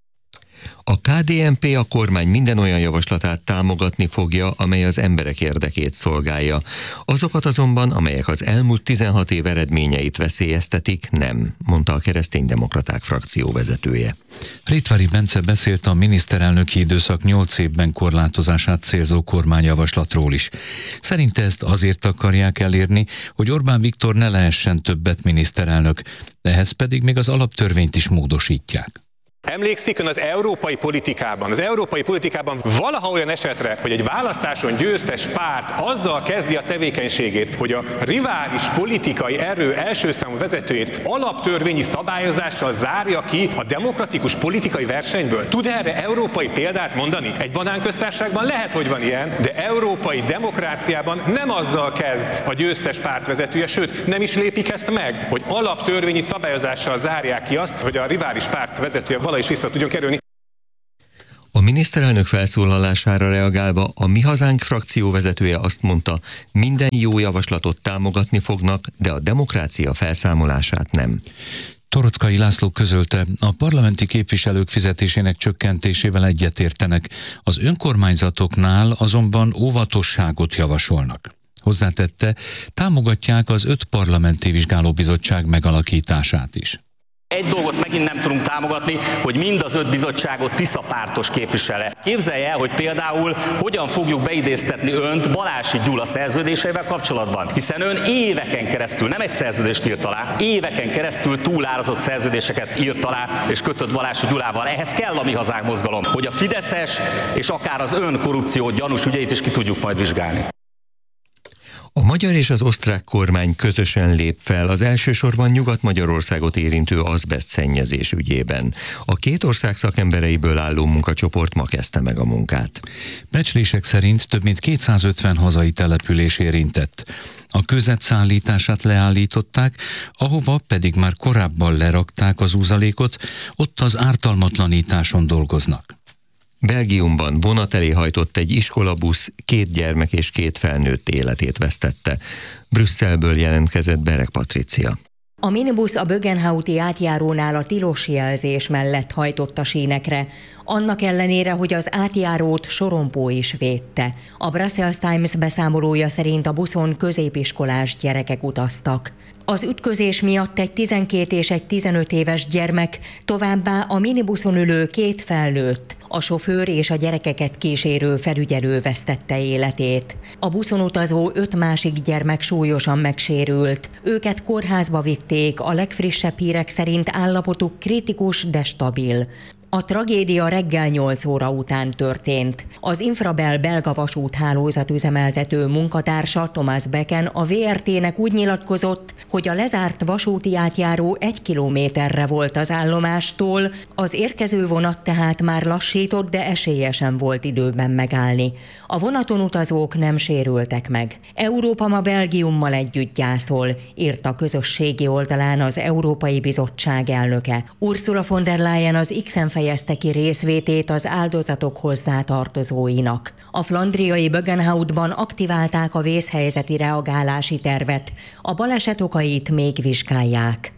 A ká dé en pé a kormány minden olyan javaslatát támogatni fogja, amely az emberek érdekét szolgálja. Azokat azonban, amelyek az elmúlt tizenhat év eredményeit veszélyeztetik, nem, mondta a Kereszténydemokraták frakció vezetője. Ritvári Bence beszélt a miniszterelnöki időszak nyolc évben korlátozását célzó kormányjavaslatról is. Szerinte ezt azért akarják elérni, hogy Orbán Viktor ne lehessen többet miniszterelnök, ehhez pedig még az alaptörvényt is módosítják. Emlékszik ön az európai politikában, az európai politikában valaha olyan esetre, hogy egy választáson győztes párt azzal kezdi a tevékenységét, hogy a rivális politikai erő első számú vezetőjét alaptörvényi szabályozással zárja ki a demokratikus politikai versenyből? Tud erre európai példát mondani? Egy banánköztársaságban lehet, hogy van ilyen, de európai demokráciában nem azzal kezd a győztes párt vezetője, sőt, nem is lépik ezt meg, hogy alaptörvényi szabályozással zárják ki azt, hogy a rivális párt vezetője vala is vissza tudjon kerülni. A miniszterelnök felszólalására reagálva a Mi Hazánk frakció vezetője azt mondta, minden jó javaslatot támogatni fognak, de a demokrácia felszámolását nem. Torockai László közölte, a parlamenti képviselők fizetésének csökkentésével egyetértenek, az önkormányzatoknál azonban óvatosságot javasolnak. Hozzátette, támogatják az öt parlamenti vizsgálóbizottság megalakítását is. Egy dolgot megint nem tudunk támogatni, hogy mind az öt bizottságot Tisza pártos képvisele. Képzelje el, hogy például hogyan fogjuk beidéztetni önt Balási Gyula szerződéseivel kapcsolatban. Hiszen ön éveken keresztül, nem egy szerződést írt alá, éveken keresztül túlárazott szerződéseket írt alá és kötött Balási Gyulával. Ehhez kell a Mi Hazánk mozgalom, hogy a fideszes és akár az ön korrupció gyanús ügyeit is ki tudjuk majd vizsgálni. A magyar és az osztrák kormány közösen lép fel az elsősorban Nyugat-Magyarországot érintő azbeszt szennyezés ügyében. A két ország szakembereiből álló munkacsoport ma kezdte meg a munkát. Becslések szerint több mint kétszázötven hazai település érintett. A kőzet szállítását leállították, ahova pedig már korábban lerakták az úzalékot, ott az ártalmatlanításon dolgoznak. Belgiumban vonat elé hajtott egy iskolabusz, két gyermek és két felnőtt életét vesztette. Brüsszelből jelentkezett Berek Patricia. A minibusz a Bögenhauti átjárónál a tilos jelzés mellett hajtott a sínekre, annak ellenére, hogy az átjárót sorompó is védte. A Brussels Times beszámolója szerint a buszon középiskolás gyerekek utaztak. Az ütközés miatt egy tizenkét és egy tizenöt éves gyermek, továbbá a minibuszon ülő két felnőtt, a sofőr és a gyerekeket kísérő felügyelő vesztette életét. A buszon utazó öt másik gyermek súlyosan megsérült. Őket kórházba vitték, a legfrissebb hírek szerint állapotuk kritikus, de stabil. A tragédia reggel nyolc óra után történt. Az Infrabel belga vasúthálózat üzemeltető munkatársa Thomas Becken a vé er té-nek úgy nyilatkozott, hogy a lezárt vasúti átjáró egy kilométerre volt az állomástól, az érkező vonat tehát már lassított, de esélyesen volt időben megállni. A vonaton utazók nem sérültek meg. Európa ma Belgiummal együtt gyászol, írt a közösségi oldalán az Európai Bizottság elnöke. Ursula von der Leyen az X-en fejezte ki részvétét az áldozatok hozzátartozóinak. A flandriai Bögenhoutban aktiválták a vészhelyzeti reagálási tervet. A baleset okait még vizsgálják.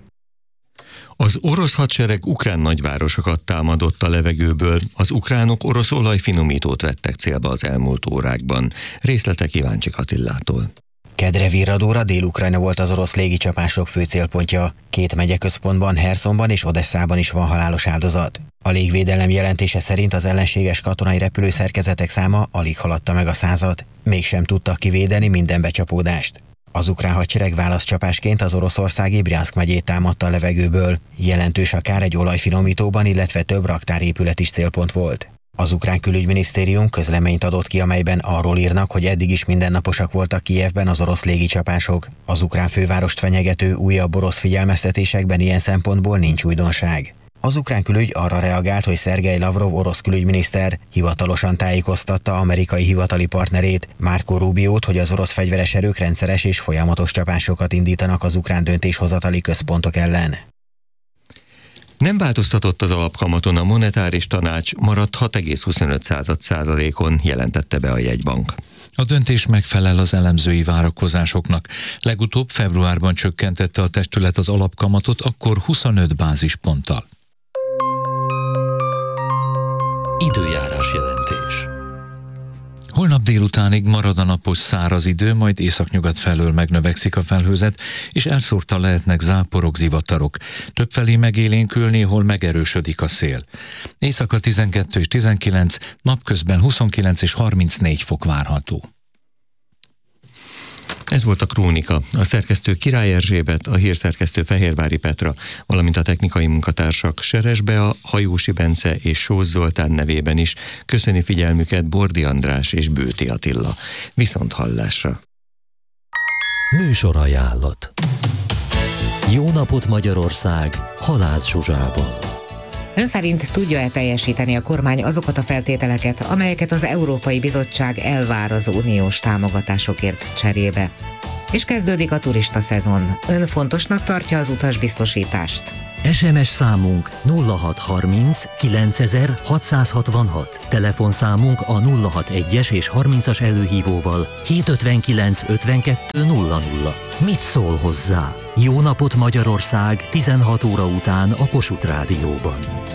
Az orosz hadsereg ukrán nagyvárosokat támadott a levegőből, az ukránok orosz olajfinomítót vettek célba az elmúlt órákban. Részletek Iváncsik Attillától. Kedre virradóra Dél-Ukrajna volt az orosz légicsapások fő célpontja. Két megyeközpontban, Herszonban és Odesszában is van halálos áldozat. A légvédelem jelentése szerint az ellenséges katonai repülőszerkezetek száma alig haladta meg a százat. Mégsem tudtak kivédeni minden becsapódást. Az ukrán hadsereg válaszcsapásként az oroszországi Bryanszk megyét támadta a levegőből. Jelentős a kár egy olajfinomítóban, illetve több raktárépület is célpont volt. Az ukrán külügyminisztérium közleményt adott ki, amelyben arról írnak, hogy eddig is mindennaposak voltak Kijevben az orosz légicsapások. Az ukrán fővárost fenyegető újabb orosz figyelmeztetésekben ilyen szempontból nincs újdonság. Az ukrán külügy arra reagált, hogy Szergej Lavrov orosz külügyminiszter hivatalosan tájékoztatta amerikai hivatali partnerét, Marco Rubiót, hogy az orosz fegyveres erők rendszeres és folyamatos csapásokat indítanak az ukrán döntéshozatali központok ellen. Nem változtatott az alapkamaton a monetáris tanács, maradt hat egész huszonöt százalékon, jelentette be a jegybank. A döntés megfelel az elemzői várakozásoknak. Legutóbb februárban csökkentette a testület az alapkamatot, akkor huszonöt bázisponttal. Időjárás jelentés. Holnap délutánig marad a napos száraz idő, majd északnyugat felől megnövekszik a felhőzet, és elszórtan lehetnek záporok, zivatarok. Többfelé megélénkül, néhol megerősödik a szél. Éjszaka tizenkettő és tizenkilenc, napközben huszonkilenc és harmincnégy fok várható. Ez volt a Krónika. A szerkesztő Király Erzsébet, a hírszerkesztő Fehérvári Petra, valamint a technikai munkatársak Seres Bea, Hajósi Bence és Sós Zoltán nevében is köszöni figyelmüket Bordi András és Bőti Attila. Viszont hallásra! Műsorajánlat. Jó napot Magyarország, Halász Zsuzsával. Ön szerint tudja-e teljesíteni a kormány azokat a feltételeket, amelyeket az Európai Bizottság elvár az uniós támogatásokért cserébe? És kezdődik a turista szezon. Ön fontosnak tartja az utasbiztosítást? es em es számunk nulla hat harminc kilencezer hatszázhatvanhat, telefonszámunk a nulla hat egyes és harmincas előhívóval hétszázötvenkilenc ötvenkettő nulla nulla. Mit szól hozzá? Jó napot Magyarország, tizenhat óra után a Kossuth Rádióban.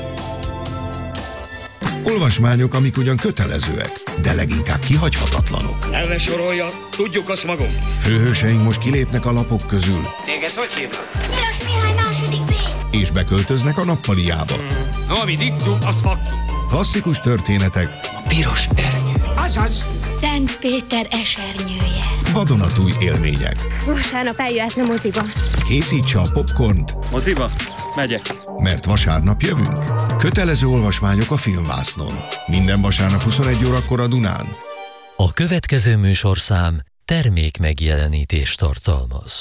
Olvasmányok, amik ugyan kötelezőek, de leginkább kihagyhatatlanok. El ne sorolja, tudjuk azt magunk. Főhőseink most kilépnek a lapok közül. Téged hogy hívnak? Milos Mihály második B. És beköltöznek a nappaliába. No, ami diktum, az faktum. Klasszikus történetek. A piros ernyő. Azaz. Szent Péter esernyője. Vadonatúj élmények. Vasárnap eljöhetne moziba. Készítse a popcornt. Moziba? Megyek. Mert vasárnap jövünk. Kötelező olvasmányok a Filmvásznon. Minden vasárnap huszonegy órakor a Dunán. A következő műsorszám termék megjelenítést tartalmaz.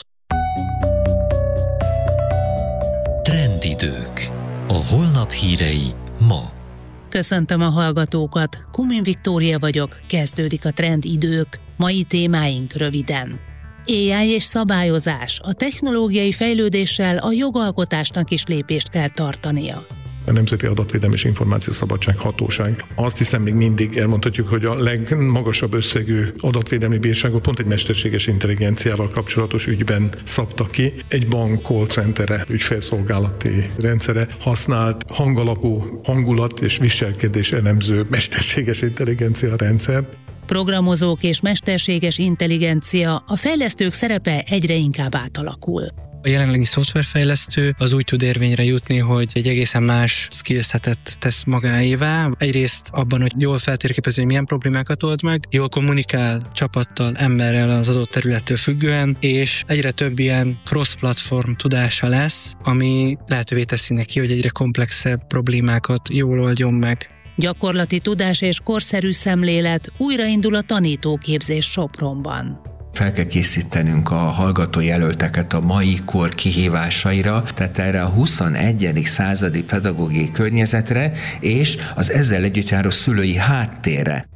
Trendidők. A holnap hírei ma. Köszöntöm a hallgatókat, Kumin Viktória vagyok, kezdődik a Trendidők, mai témáink röviden. á i és szabályozás, a technológiai fejlődéssel a jogalkotásnak is lépést kell tartania. A Nemzeti Adatvédelmi és Információszabadság Hatóság. Azt hiszem, még mindig elmondhatjuk, hogy a legmagasabb összegű adatvédelmi bírságot pont egy mesterséges intelligenciával kapcsolatos ügyben szabta ki. Egy bank call centere, ügyfélszolgálati rendszere használt hangalapú hangulat és viselkedés elemző mesterséges intelligencia rendszert. Programozók és mesterséges intelligencia, a fejlesztők szerepe egyre inkább átalakul. A jelenlegi szoftverfejlesztő az úgy tud érvényre jutni, hogy egy egészen más skillsetet tesz magáévá. Egyrészt abban, hogy jól feltérképezi, hogy milyen problémákat old meg, jól kommunikál csapattal, emberrel az adott területtől függően, és egyre több ilyen cross-platform tudása lesz, ami lehetővé teszi neki, hogy egyre komplexebb problémákat jól oldjon meg. Gyakorlati tudás és korszerű szemlélet, újraindul a tanítóképzés Sopronban. Fel kell készítenünk a hallgatójelölteket a mai kor kihívásaira, tehát erre a huszonegyedik századi pedagógiai környezetre és az ezzel együtt járó szülői háttérre.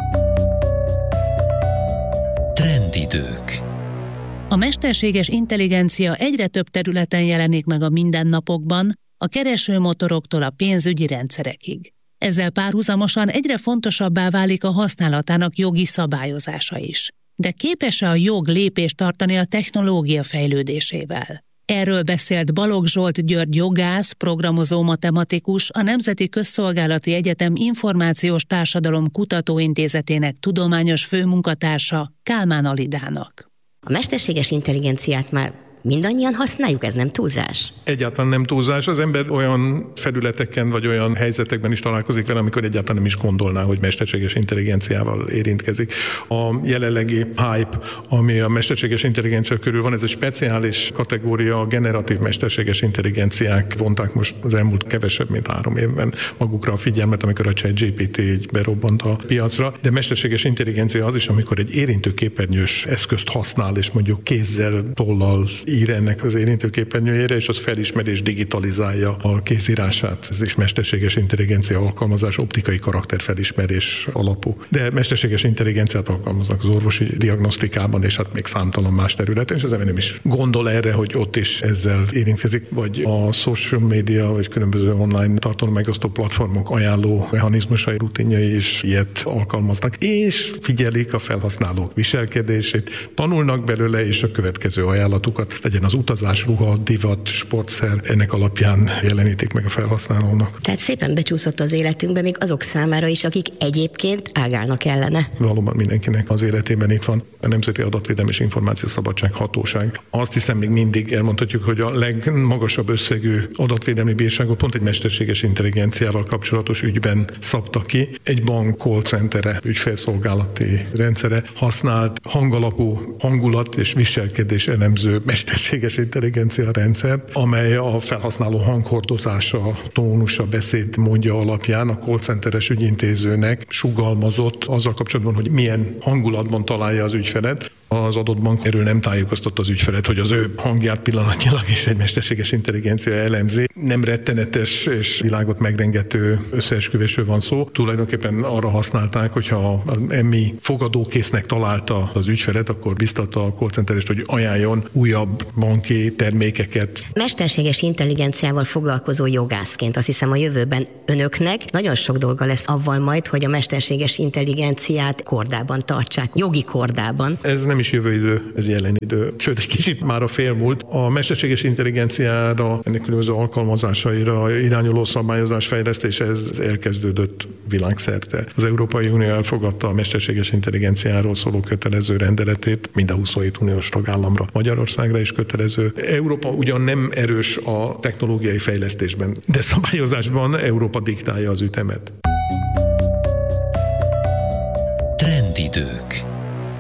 Trendidők. A mesterséges intelligencia egyre több területen jelenik meg a mindennapokban, a keresőmotoroktól a pénzügyi rendszerekig. Ezzel párhuzamosan egyre fontosabbá válik a használatának jogi szabályozása is. De képes-e a jog lépést tartani a technológia fejlődésével? Erről beszélt Balogh Zsolt György jogász, programozó matematikus, a Nemzeti Közszolgálati Egyetem Információs Társadalom Kutatóintézetének tudományos főmunkatársa Kálmán Alidának. A mesterséges intelligenciát már mindannyian használjuk, ez nem túlzás? Egyáltalán nem túlzás. Az ember olyan felületeken vagy olyan helyzetekben is találkozik vele, amikor egyáltalán nem is gondolná, hogy mesterséges intelligenciával érintkezik. A jelenlegi hype, ami a mesterséges intelligencia körül van, ez egy speciális kategória, a generatív mesterséges intelligenciák vonták most az elmúlt kevesebb, mint három évben magukra a figyelmet, amikor a ChatGPT így berobbant a piacra. De mesterséges intelligencia az is, amikor egy érintőképernyős eszközt használ, és mondjuk kézzel, tollal ír ennek az érintőképernyőjére, és az felismeri és digitalizálja a kézírását. Ez is mesterséges intelligencia alkalmazás, optikai karakterfelismerés alapú. De mesterséges intelligenciát alkalmaznak az orvosi diagnosztikában, és hát még számtalan más területen, és az ember nem is gondol erre, hogy ott is ezzel érintkezik, vagy a social media, vagy különböző online tartalommegosztó platformok ajánló mechanizmusai, rutinjai is ilyet alkalmaznak, és figyelik a felhasználók viselkedését, tanulnak belőle, és a következő ajánlatukat, legyen az utazás, ruha, divat, sportszer, ennek alapján jelenítik meg a felhasználónak. Tehát szépen becsúszott az életünkbe még azok számára is, akik egyébként ágálnak ellene. Valóban mindenkinek az életében itt van a Nemzeti Adatvédelmi és Információszabadság Hatóság. Azt hiszem, még mindig elmondhatjuk, hogy a legmagasabb összegű adatvédelmi bírságot pont egy mesterséges intelligenciával kapcsolatos ügyben szabta ki. Egy bank call centere, ügyfélszolgálati rendszere használt hangalapú hangulat és viselkedés elemző mesterséges intelligencia rendszer, amely a felhasználó hanghordozása, tónusa, beszéd módja alapján a call centeres ügyintézőnek sugalmazott azzal kapcsolatban, hogy milyen hangulatban találja az ügyfelet. Az adott bank erről nem tájékoztatta az ügyfelet, hogy az ő hangját pillanatnyilag is egy mesterséges intelligencia elemzi. Nem rettenetes és világot megrengető összeesküvésről van szó. Tulajdonképpen arra használták, hogyha az emmi fogadókésznek találta az ügyfelet, akkor biztatta a call centerest, hogy ajánljon újabb banki termékeket. Mesterséges intelligenciával foglalkozó jogászként azt hiszem a jövőben önöknek nagyon sok dolga lesz avval majd, hogy a mesterséges intelligenciát kordában tartsák, jogi kordában. Ez nem is jövő idő, ez jelen idő. Sőt, egy kicsit már a félmúlt. A mesterséges intelligenciára, ennek különböző alkalmazásaira irányuló szabályozás fejlesztése ez elkezdődött világszerte. Az Európai Unió elfogadta a mesterséges intelligenciáról szóló kötelező rendeletét, mind a huszonhét uniós tagállamra, Magyarországra is kötelező. Európa ugyan nem erős a technológiai fejlesztésben, de szabályozásban Európa diktálja az ütemet. Trendidők.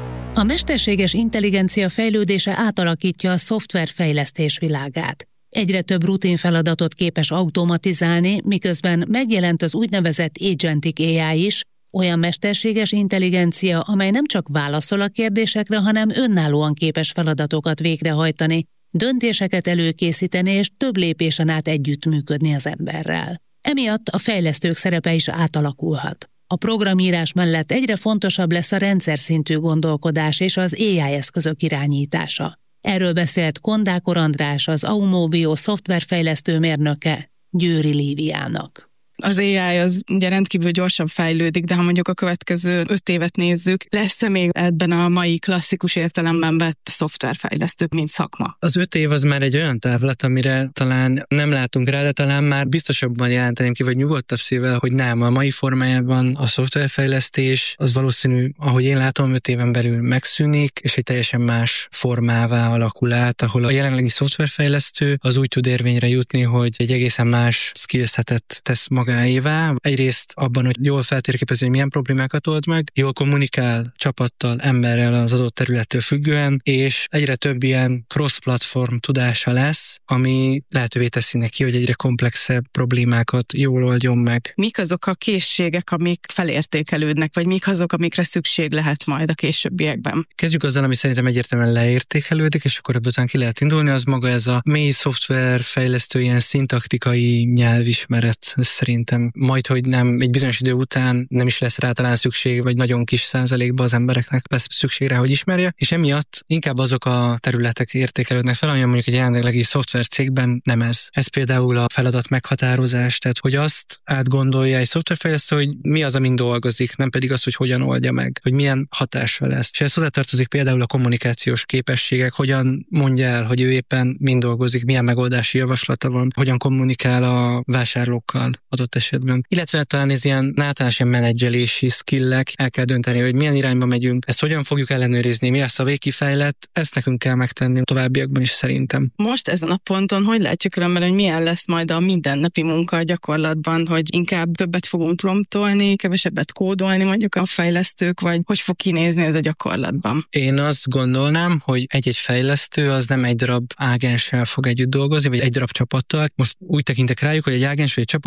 A mesterséges intelligencia fejlődése átalakítja a szoftverfejlesztés világát. Egyre több rutinfeladatot képes automatizálni, miközben megjelent az úgynevezett agentic á i is, olyan mesterséges intelligencia, amely nem csak válaszol a kérdésekre, hanem önállóan képes feladatokat végrehajtani, döntéseket előkészíteni és több lépésen át együttműködni az emberrel. Emiatt a fejlesztők szerepe is átalakulhat. A programírás mellett egyre fontosabb lesz a rendszer szintű gondolkodás és az á i eszközök irányítása. Erről beszélt Kondákor András, az Aumovio szoftverfejlesztő mérnöke Győri Líviának. Az á i az ugye rendkívül gyorsan fejlődik, de ha mondjuk a következő öt évet nézzük, lesz-e még ebben a mai klasszikus értelemben vett szoftverfejlesztők, mint szakma? Az öt év az már egy olyan távlat, amire talán nem látunk rá, de talán már biztosabban jelenteném ki, vagy nyugodtabb szívvel, hogy nem. A mai formájában a szoftverfejlesztés az valószínű, ahogy én látom, öt éven belül megszűnik, és egy teljesen más formává alakul át, ahol a jelenlegi szoftverfejlesztő az úgy tud érvényre jutni, hogy egy egészen más skillsetet tesz maga magáévá. Egyrészt abban, hogy jól feltérképezi, hogy milyen problémákat old meg, jól kommunikál csapattal, emberrel az adott területtől függően, és egyre több ilyen cross-platform tudása lesz, ami lehetővé teszi neki, hogy egyre komplexebb problémákat jól oldjon meg. Mik azok a készségek, amik felértékelődnek, vagy mik azok, amikre szükség lehet majd a későbbiekben? Kezdjük azzal, ami szerintem egyértelműen leértékelődik, és akkor ebből ki lehet indulni, az maga ez a mély szoftverfejlesztő, ilyen szintaktikai nyelvismeret. Ez szerintem majd, hogy nem egy bizonyos idő után nem is lesz rá talán szükség, vagy nagyon kis százalékban az embereknek lesz szükség rá, hogy ismerje, és emiatt inkább azok a területek értékelődnek fel, ami mondjuk egy jelenlegi szoftvercégben nem ez. Ez például a feladat meghatározás, tehát hogy azt átgondolja egy szoftverfejlesztő, hogy mi az, amin dolgozik, nem pedig az, hogy hogyan oldja meg, hogy milyen hatása lesz. És ez hozzátartozik például a kommunikációs képességek, hogyan mondja el, hogy ő éppen mind dolgozik, milyen megoldási javaslata van, hogyan kommunikál a vásárlókkal adott esetben. Illetve talán ez ilyen általános ilyen menedzselési skillek, el kell dönteni, hogy milyen irányba megyünk, ezt hogyan fogjuk ellenőrizni, mi lesz a végkifejlett, ezt nekünk kell megtenni a továbbiakban is szerintem. Most ezen a ponton hogy látjuk különben, hogy milyen lesz majd a mindennapi munka a gyakorlatban, hogy inkább többet fogunk promptolni, kevesebbet kódolni mondjuk a fejlesztők, vagy hogy fog kinézni ez a gyakorlatban? Én azt gondolnám, hogy egy-egy fejlesztő az nem egy darab ágenssel fog együtt dolgozni, vagy egy darab csapattal. Most úgy tekintek rájuk, hogy egy ágens vagy egy csapat az egy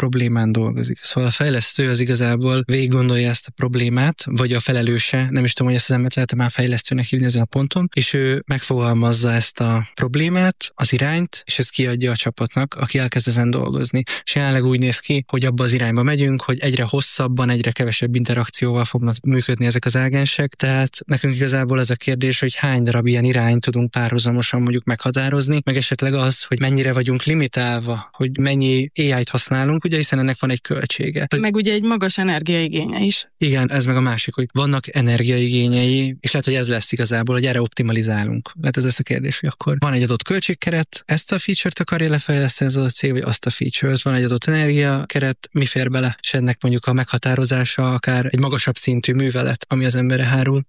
problémán dolgozik. Szóval a fejlesztő az igazából végig gondolja ezt a problémát, vagy a felelőse, nem is tudom, hogy ezt az embert lehet már fejlesztőnek hívni ezen a ponton, és ő megfogalmazza ezt a problémát, az irányt, és ezt kiadja a csapatnak, aki elkezd ezen dolgozni. És jelenleg úgy néz ki, hogy abba az irányba megyünk, hogy egyre hosszabban, egyre kevesebb interakcióval fognak működni ezek az ágensek, tehát nekünk igazából ez a kérdés, hogy hány darab ilyen irányt tudunk párhuzamosan mondjuk meghatározni, meg esetleg az, hogy mennyire vagyunk limitálva, hogy mennyi á í-t használunk, ugye, hiszen ennek van egy költsége. Meg ugye egy magas energiaigénye is. Igen, ez meg a másik, hogy vannak energiaigényei, és lehet, hogy ez lesz igazából, hogy erre optimalizálunk. Lehet ez lesz a kérdés, hogy akkor van egy adott költségkeret, ezt a feature-t akarja lefejleszteni az adott cég, vagy azt a feature-t, van egy adott energiakeret, mi fér bele, és ennek mondjuk a meghatározása akár egy magasabb szintű művelet, ami az emberre hárul.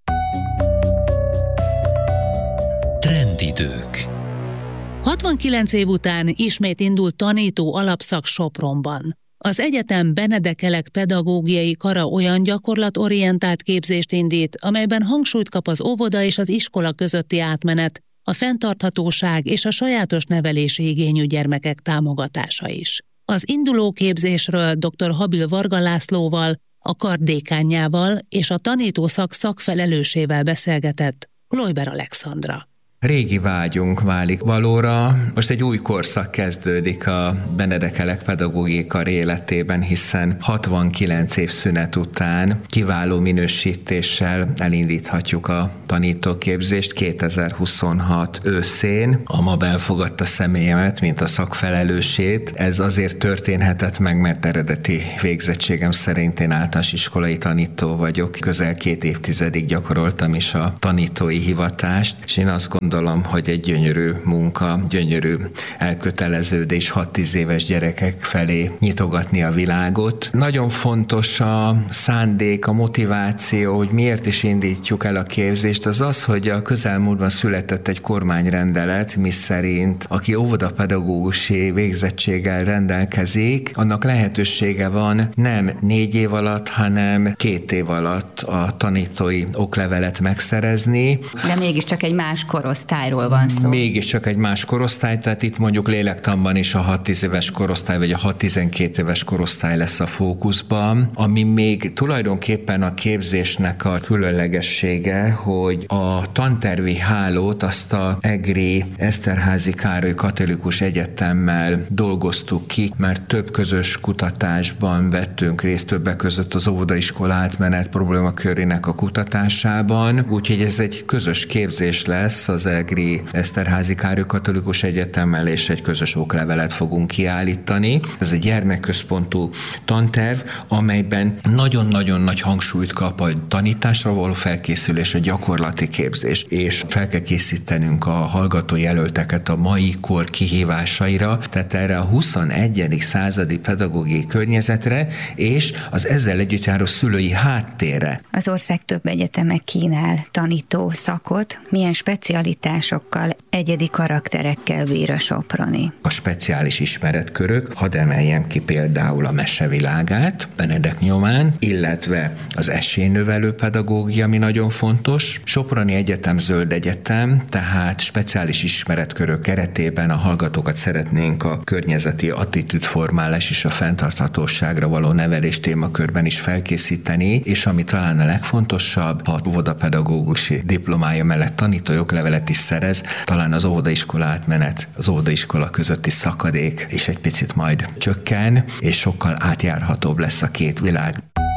Trendidők. hatvankilenc év után ismét indult tanító alapszak Sopronban. Az egyetem Benedek Elek pedagógiai kara olyan gyakorlatorientált képzést indít, amelyben hangsúlyt kap az óvoda és az iskola közötti átmenet, a fenntarthatóság és a sajátos nevelési igényű gyermekek támogatása is. Az induló képzésről dr. Habil Varga Lászlóval, a kar dékánjával és a tanítószak szakfelelősével beszélgetett Kloiber Alexandra. Régi vágyunk válik valóra. Most egy új korszak kezdődik a Benedek Elek pedagógiai kar életében, hiszen hatvankilenc év szünet után kiváló minősítéssel elindíthatjuk a tanítóképzést kétezer-huszonhat őszén. A MAB elfogadta személyemet, mint a szakfelelősét. Ez azért történhetett meg, mert eredeti végzettségem szerint én általános iskolai tanító vagyok. Közel két évtizedig gyakoroltam is a tanítói hivatást, és én azt gondolom, Gondolom, hogy egy gyönyörű munka, gyönyörű elköteleződés hat-tíz éves gyerekek felé nyitogatni a világot. Nagyon fontos a szándék, a motiváció, hogy miért is indítjuk el a képzést, az az, hogy a közelmúltban született egy kormányrendelet, miszerint aki óvodapedagógusi végzettséggel rendelkezik, annak lehetősége van nem négy év alatt, hanem két év alatt a tanítói oklevelet megszerezni. De mégiscsak egy más korosztály. Korosztályról van szó. Mégiscsak egy más korosztály, tehát itt mondjuk lélektanban is a hat-tíz éves korosztály, vagy a hat-tizenkét éves korosztály lesz a fókuszban, ami még tulajdonképpen a képzésnek a különlegessége, hogy a tantervi hálót azt a egri Eszterházy Károly Katolikus Egyetemmel dolgoztuk ki, mert több közös kutatásban vettünk részt, többek között az óvodaiskola átmenet problémakörének a kutatásában, úgyhogy ez egy közös képzés lesz az egri Eszterházy Károly Katolikus Egyetemmel, és egy közös oklevelet fogunk kiállítani. Ez egy gyermekközpontú tanterv, amelyben nagyon-nagyon nagy hangsúlyt kap a tanításra való felkészülés, a gyakorlati képzés, és fel kell készítenünk a hallgatójelölteket a mai kor kihívásaira, tehát erre a huszonegyedik századi pedagógiai környezetre, és az ezzel együtt járó szülői háttérre. Az ország több egyeteme kínál tanító szakot. Milyen specialitásokkal, egyedi karakterekkel bír a soproni? A speciális ismeretkörök, hadd emeljem ki például a mesevilágát Benedek nyomán, illetve az esélynövelő pedagógia, ami nagyon fontos. Soproni Egyetem zöld egyetem, tehát speciális ismeretkörök keretében a hallgatókat szeretnénk a környezeti attitűdformálás és a fenntarthatóságra való nevelés témakörben is felkészíteni, és ami talán a legfontosabb, ha óvodapedagógusi diplomája mellett tanító oklevelet is szerez, talán az óvodaiskola átmenet, az óvodaiskola közötti szakadék és egy picit majd csökken, és sokkal átjárhatóbb lesz a két világ.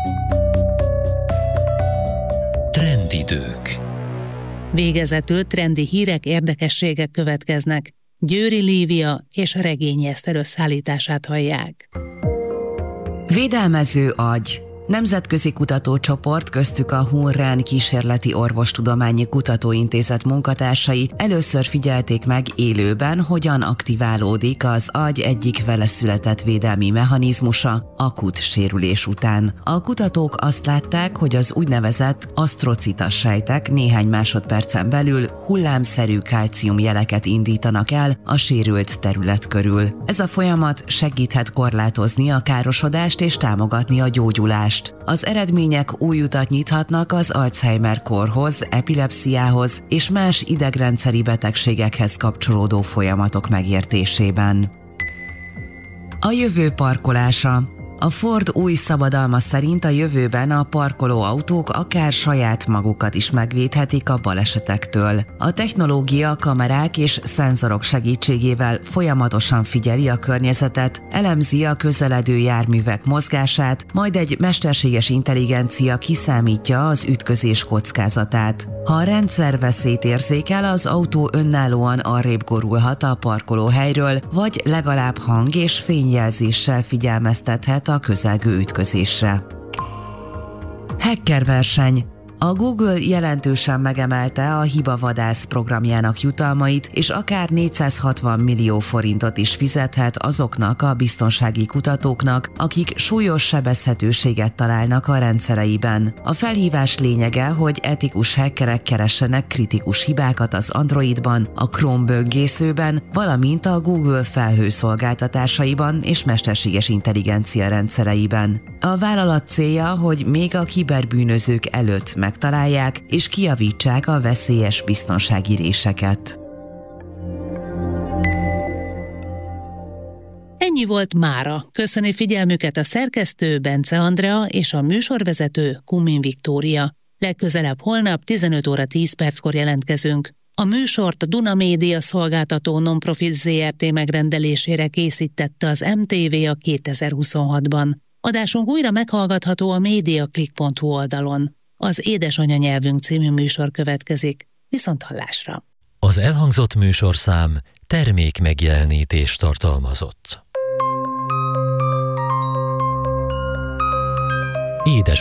Trendidők. Végezetül trendi hírek, érdekességek következnek. Győri Lívia és Regényi Eszter összeállítását hallják. Védelmező agy. Nemzetközi kutatócsoport, köztük a Hunren Kísérleti Orvostudományi Kutatóintézet munkatársai először figyelték meg élőben, hogyan aktiválódik az agy egyik vele született védelmi mechanizmusa akut sérülés után. A kutatók azt látták, hogy az úgynevezett asztrocitas sejtek néhány másodpercen belül hullámszerű kálciumjeleket indítanak el a sérült terület körül. Ez a folyamat segíthet korlátozni a károsodást és támogatni a gyógyulást. Az eredmények új utat nyithatnak az Alzheimer-kórhoz, epilepsziához és más idegrendszeri betegségekhez kapcsolódó folyamatok megértésében. A jövő parkolása. A Ford új szabadalma szerint a jövőben a parkoló autók akár saját magukat is megvédhetik a balesetektől. A technológia kamerák és szenzorok segítségével folyamatosan figyeli a környezetet, elemzi a közeledő járművek mozgását, majd egy mesterséges intelligencia kiszámítja az ütközés kockázatát. Ha a rendszer veszélyt érzékel, az autó önállóan arrébb gurulhat a parkolóhelyről, vagy legalább hang- és fényjelzéssel figyelmeztethet a közelgő ütközésre. Hackerverseny. A Google jelentősen megemelte a hibavadász programjának jutalmait, és akár négyszázhatvan millió forintot is fizethet azoknak a biztonsági kutatóknak, akik súlyos sebezhetőséget találnak a rendszereiben. A felhívás lényege, hogy etikus hackerek keressenek kritikus hibákat az Androidban, a Chrome böngészőben, valamint a Google felhőszolgáltatásaiban és mesterséges intelligencia rendszereiben. A vállalat célja, hogy még a kiberbűnözők előtt megtalálják és kijavítsák a veszélyes biztonsági réseket. Ennyi volt mára. Köszöni figyelmüket a szerkesztő Bence Andrea és a műsorvezető Kumin Viktória. Legközelebb holnap tizenöt óra tíz perckor jelentkezünk. A műsort a Duna Média szolgáltató Nonprofit zé er té megrendelésére készítette az em té vé a kétezer-huszonhatban. Adásunk újra meghallgatható a mediaclick pont hu oldalon. Az Édesanyanyelvünk című műsor következik. Viszonthallásra! Az elhangzott műsorszám termék megjelenítést tartalmazott. Édes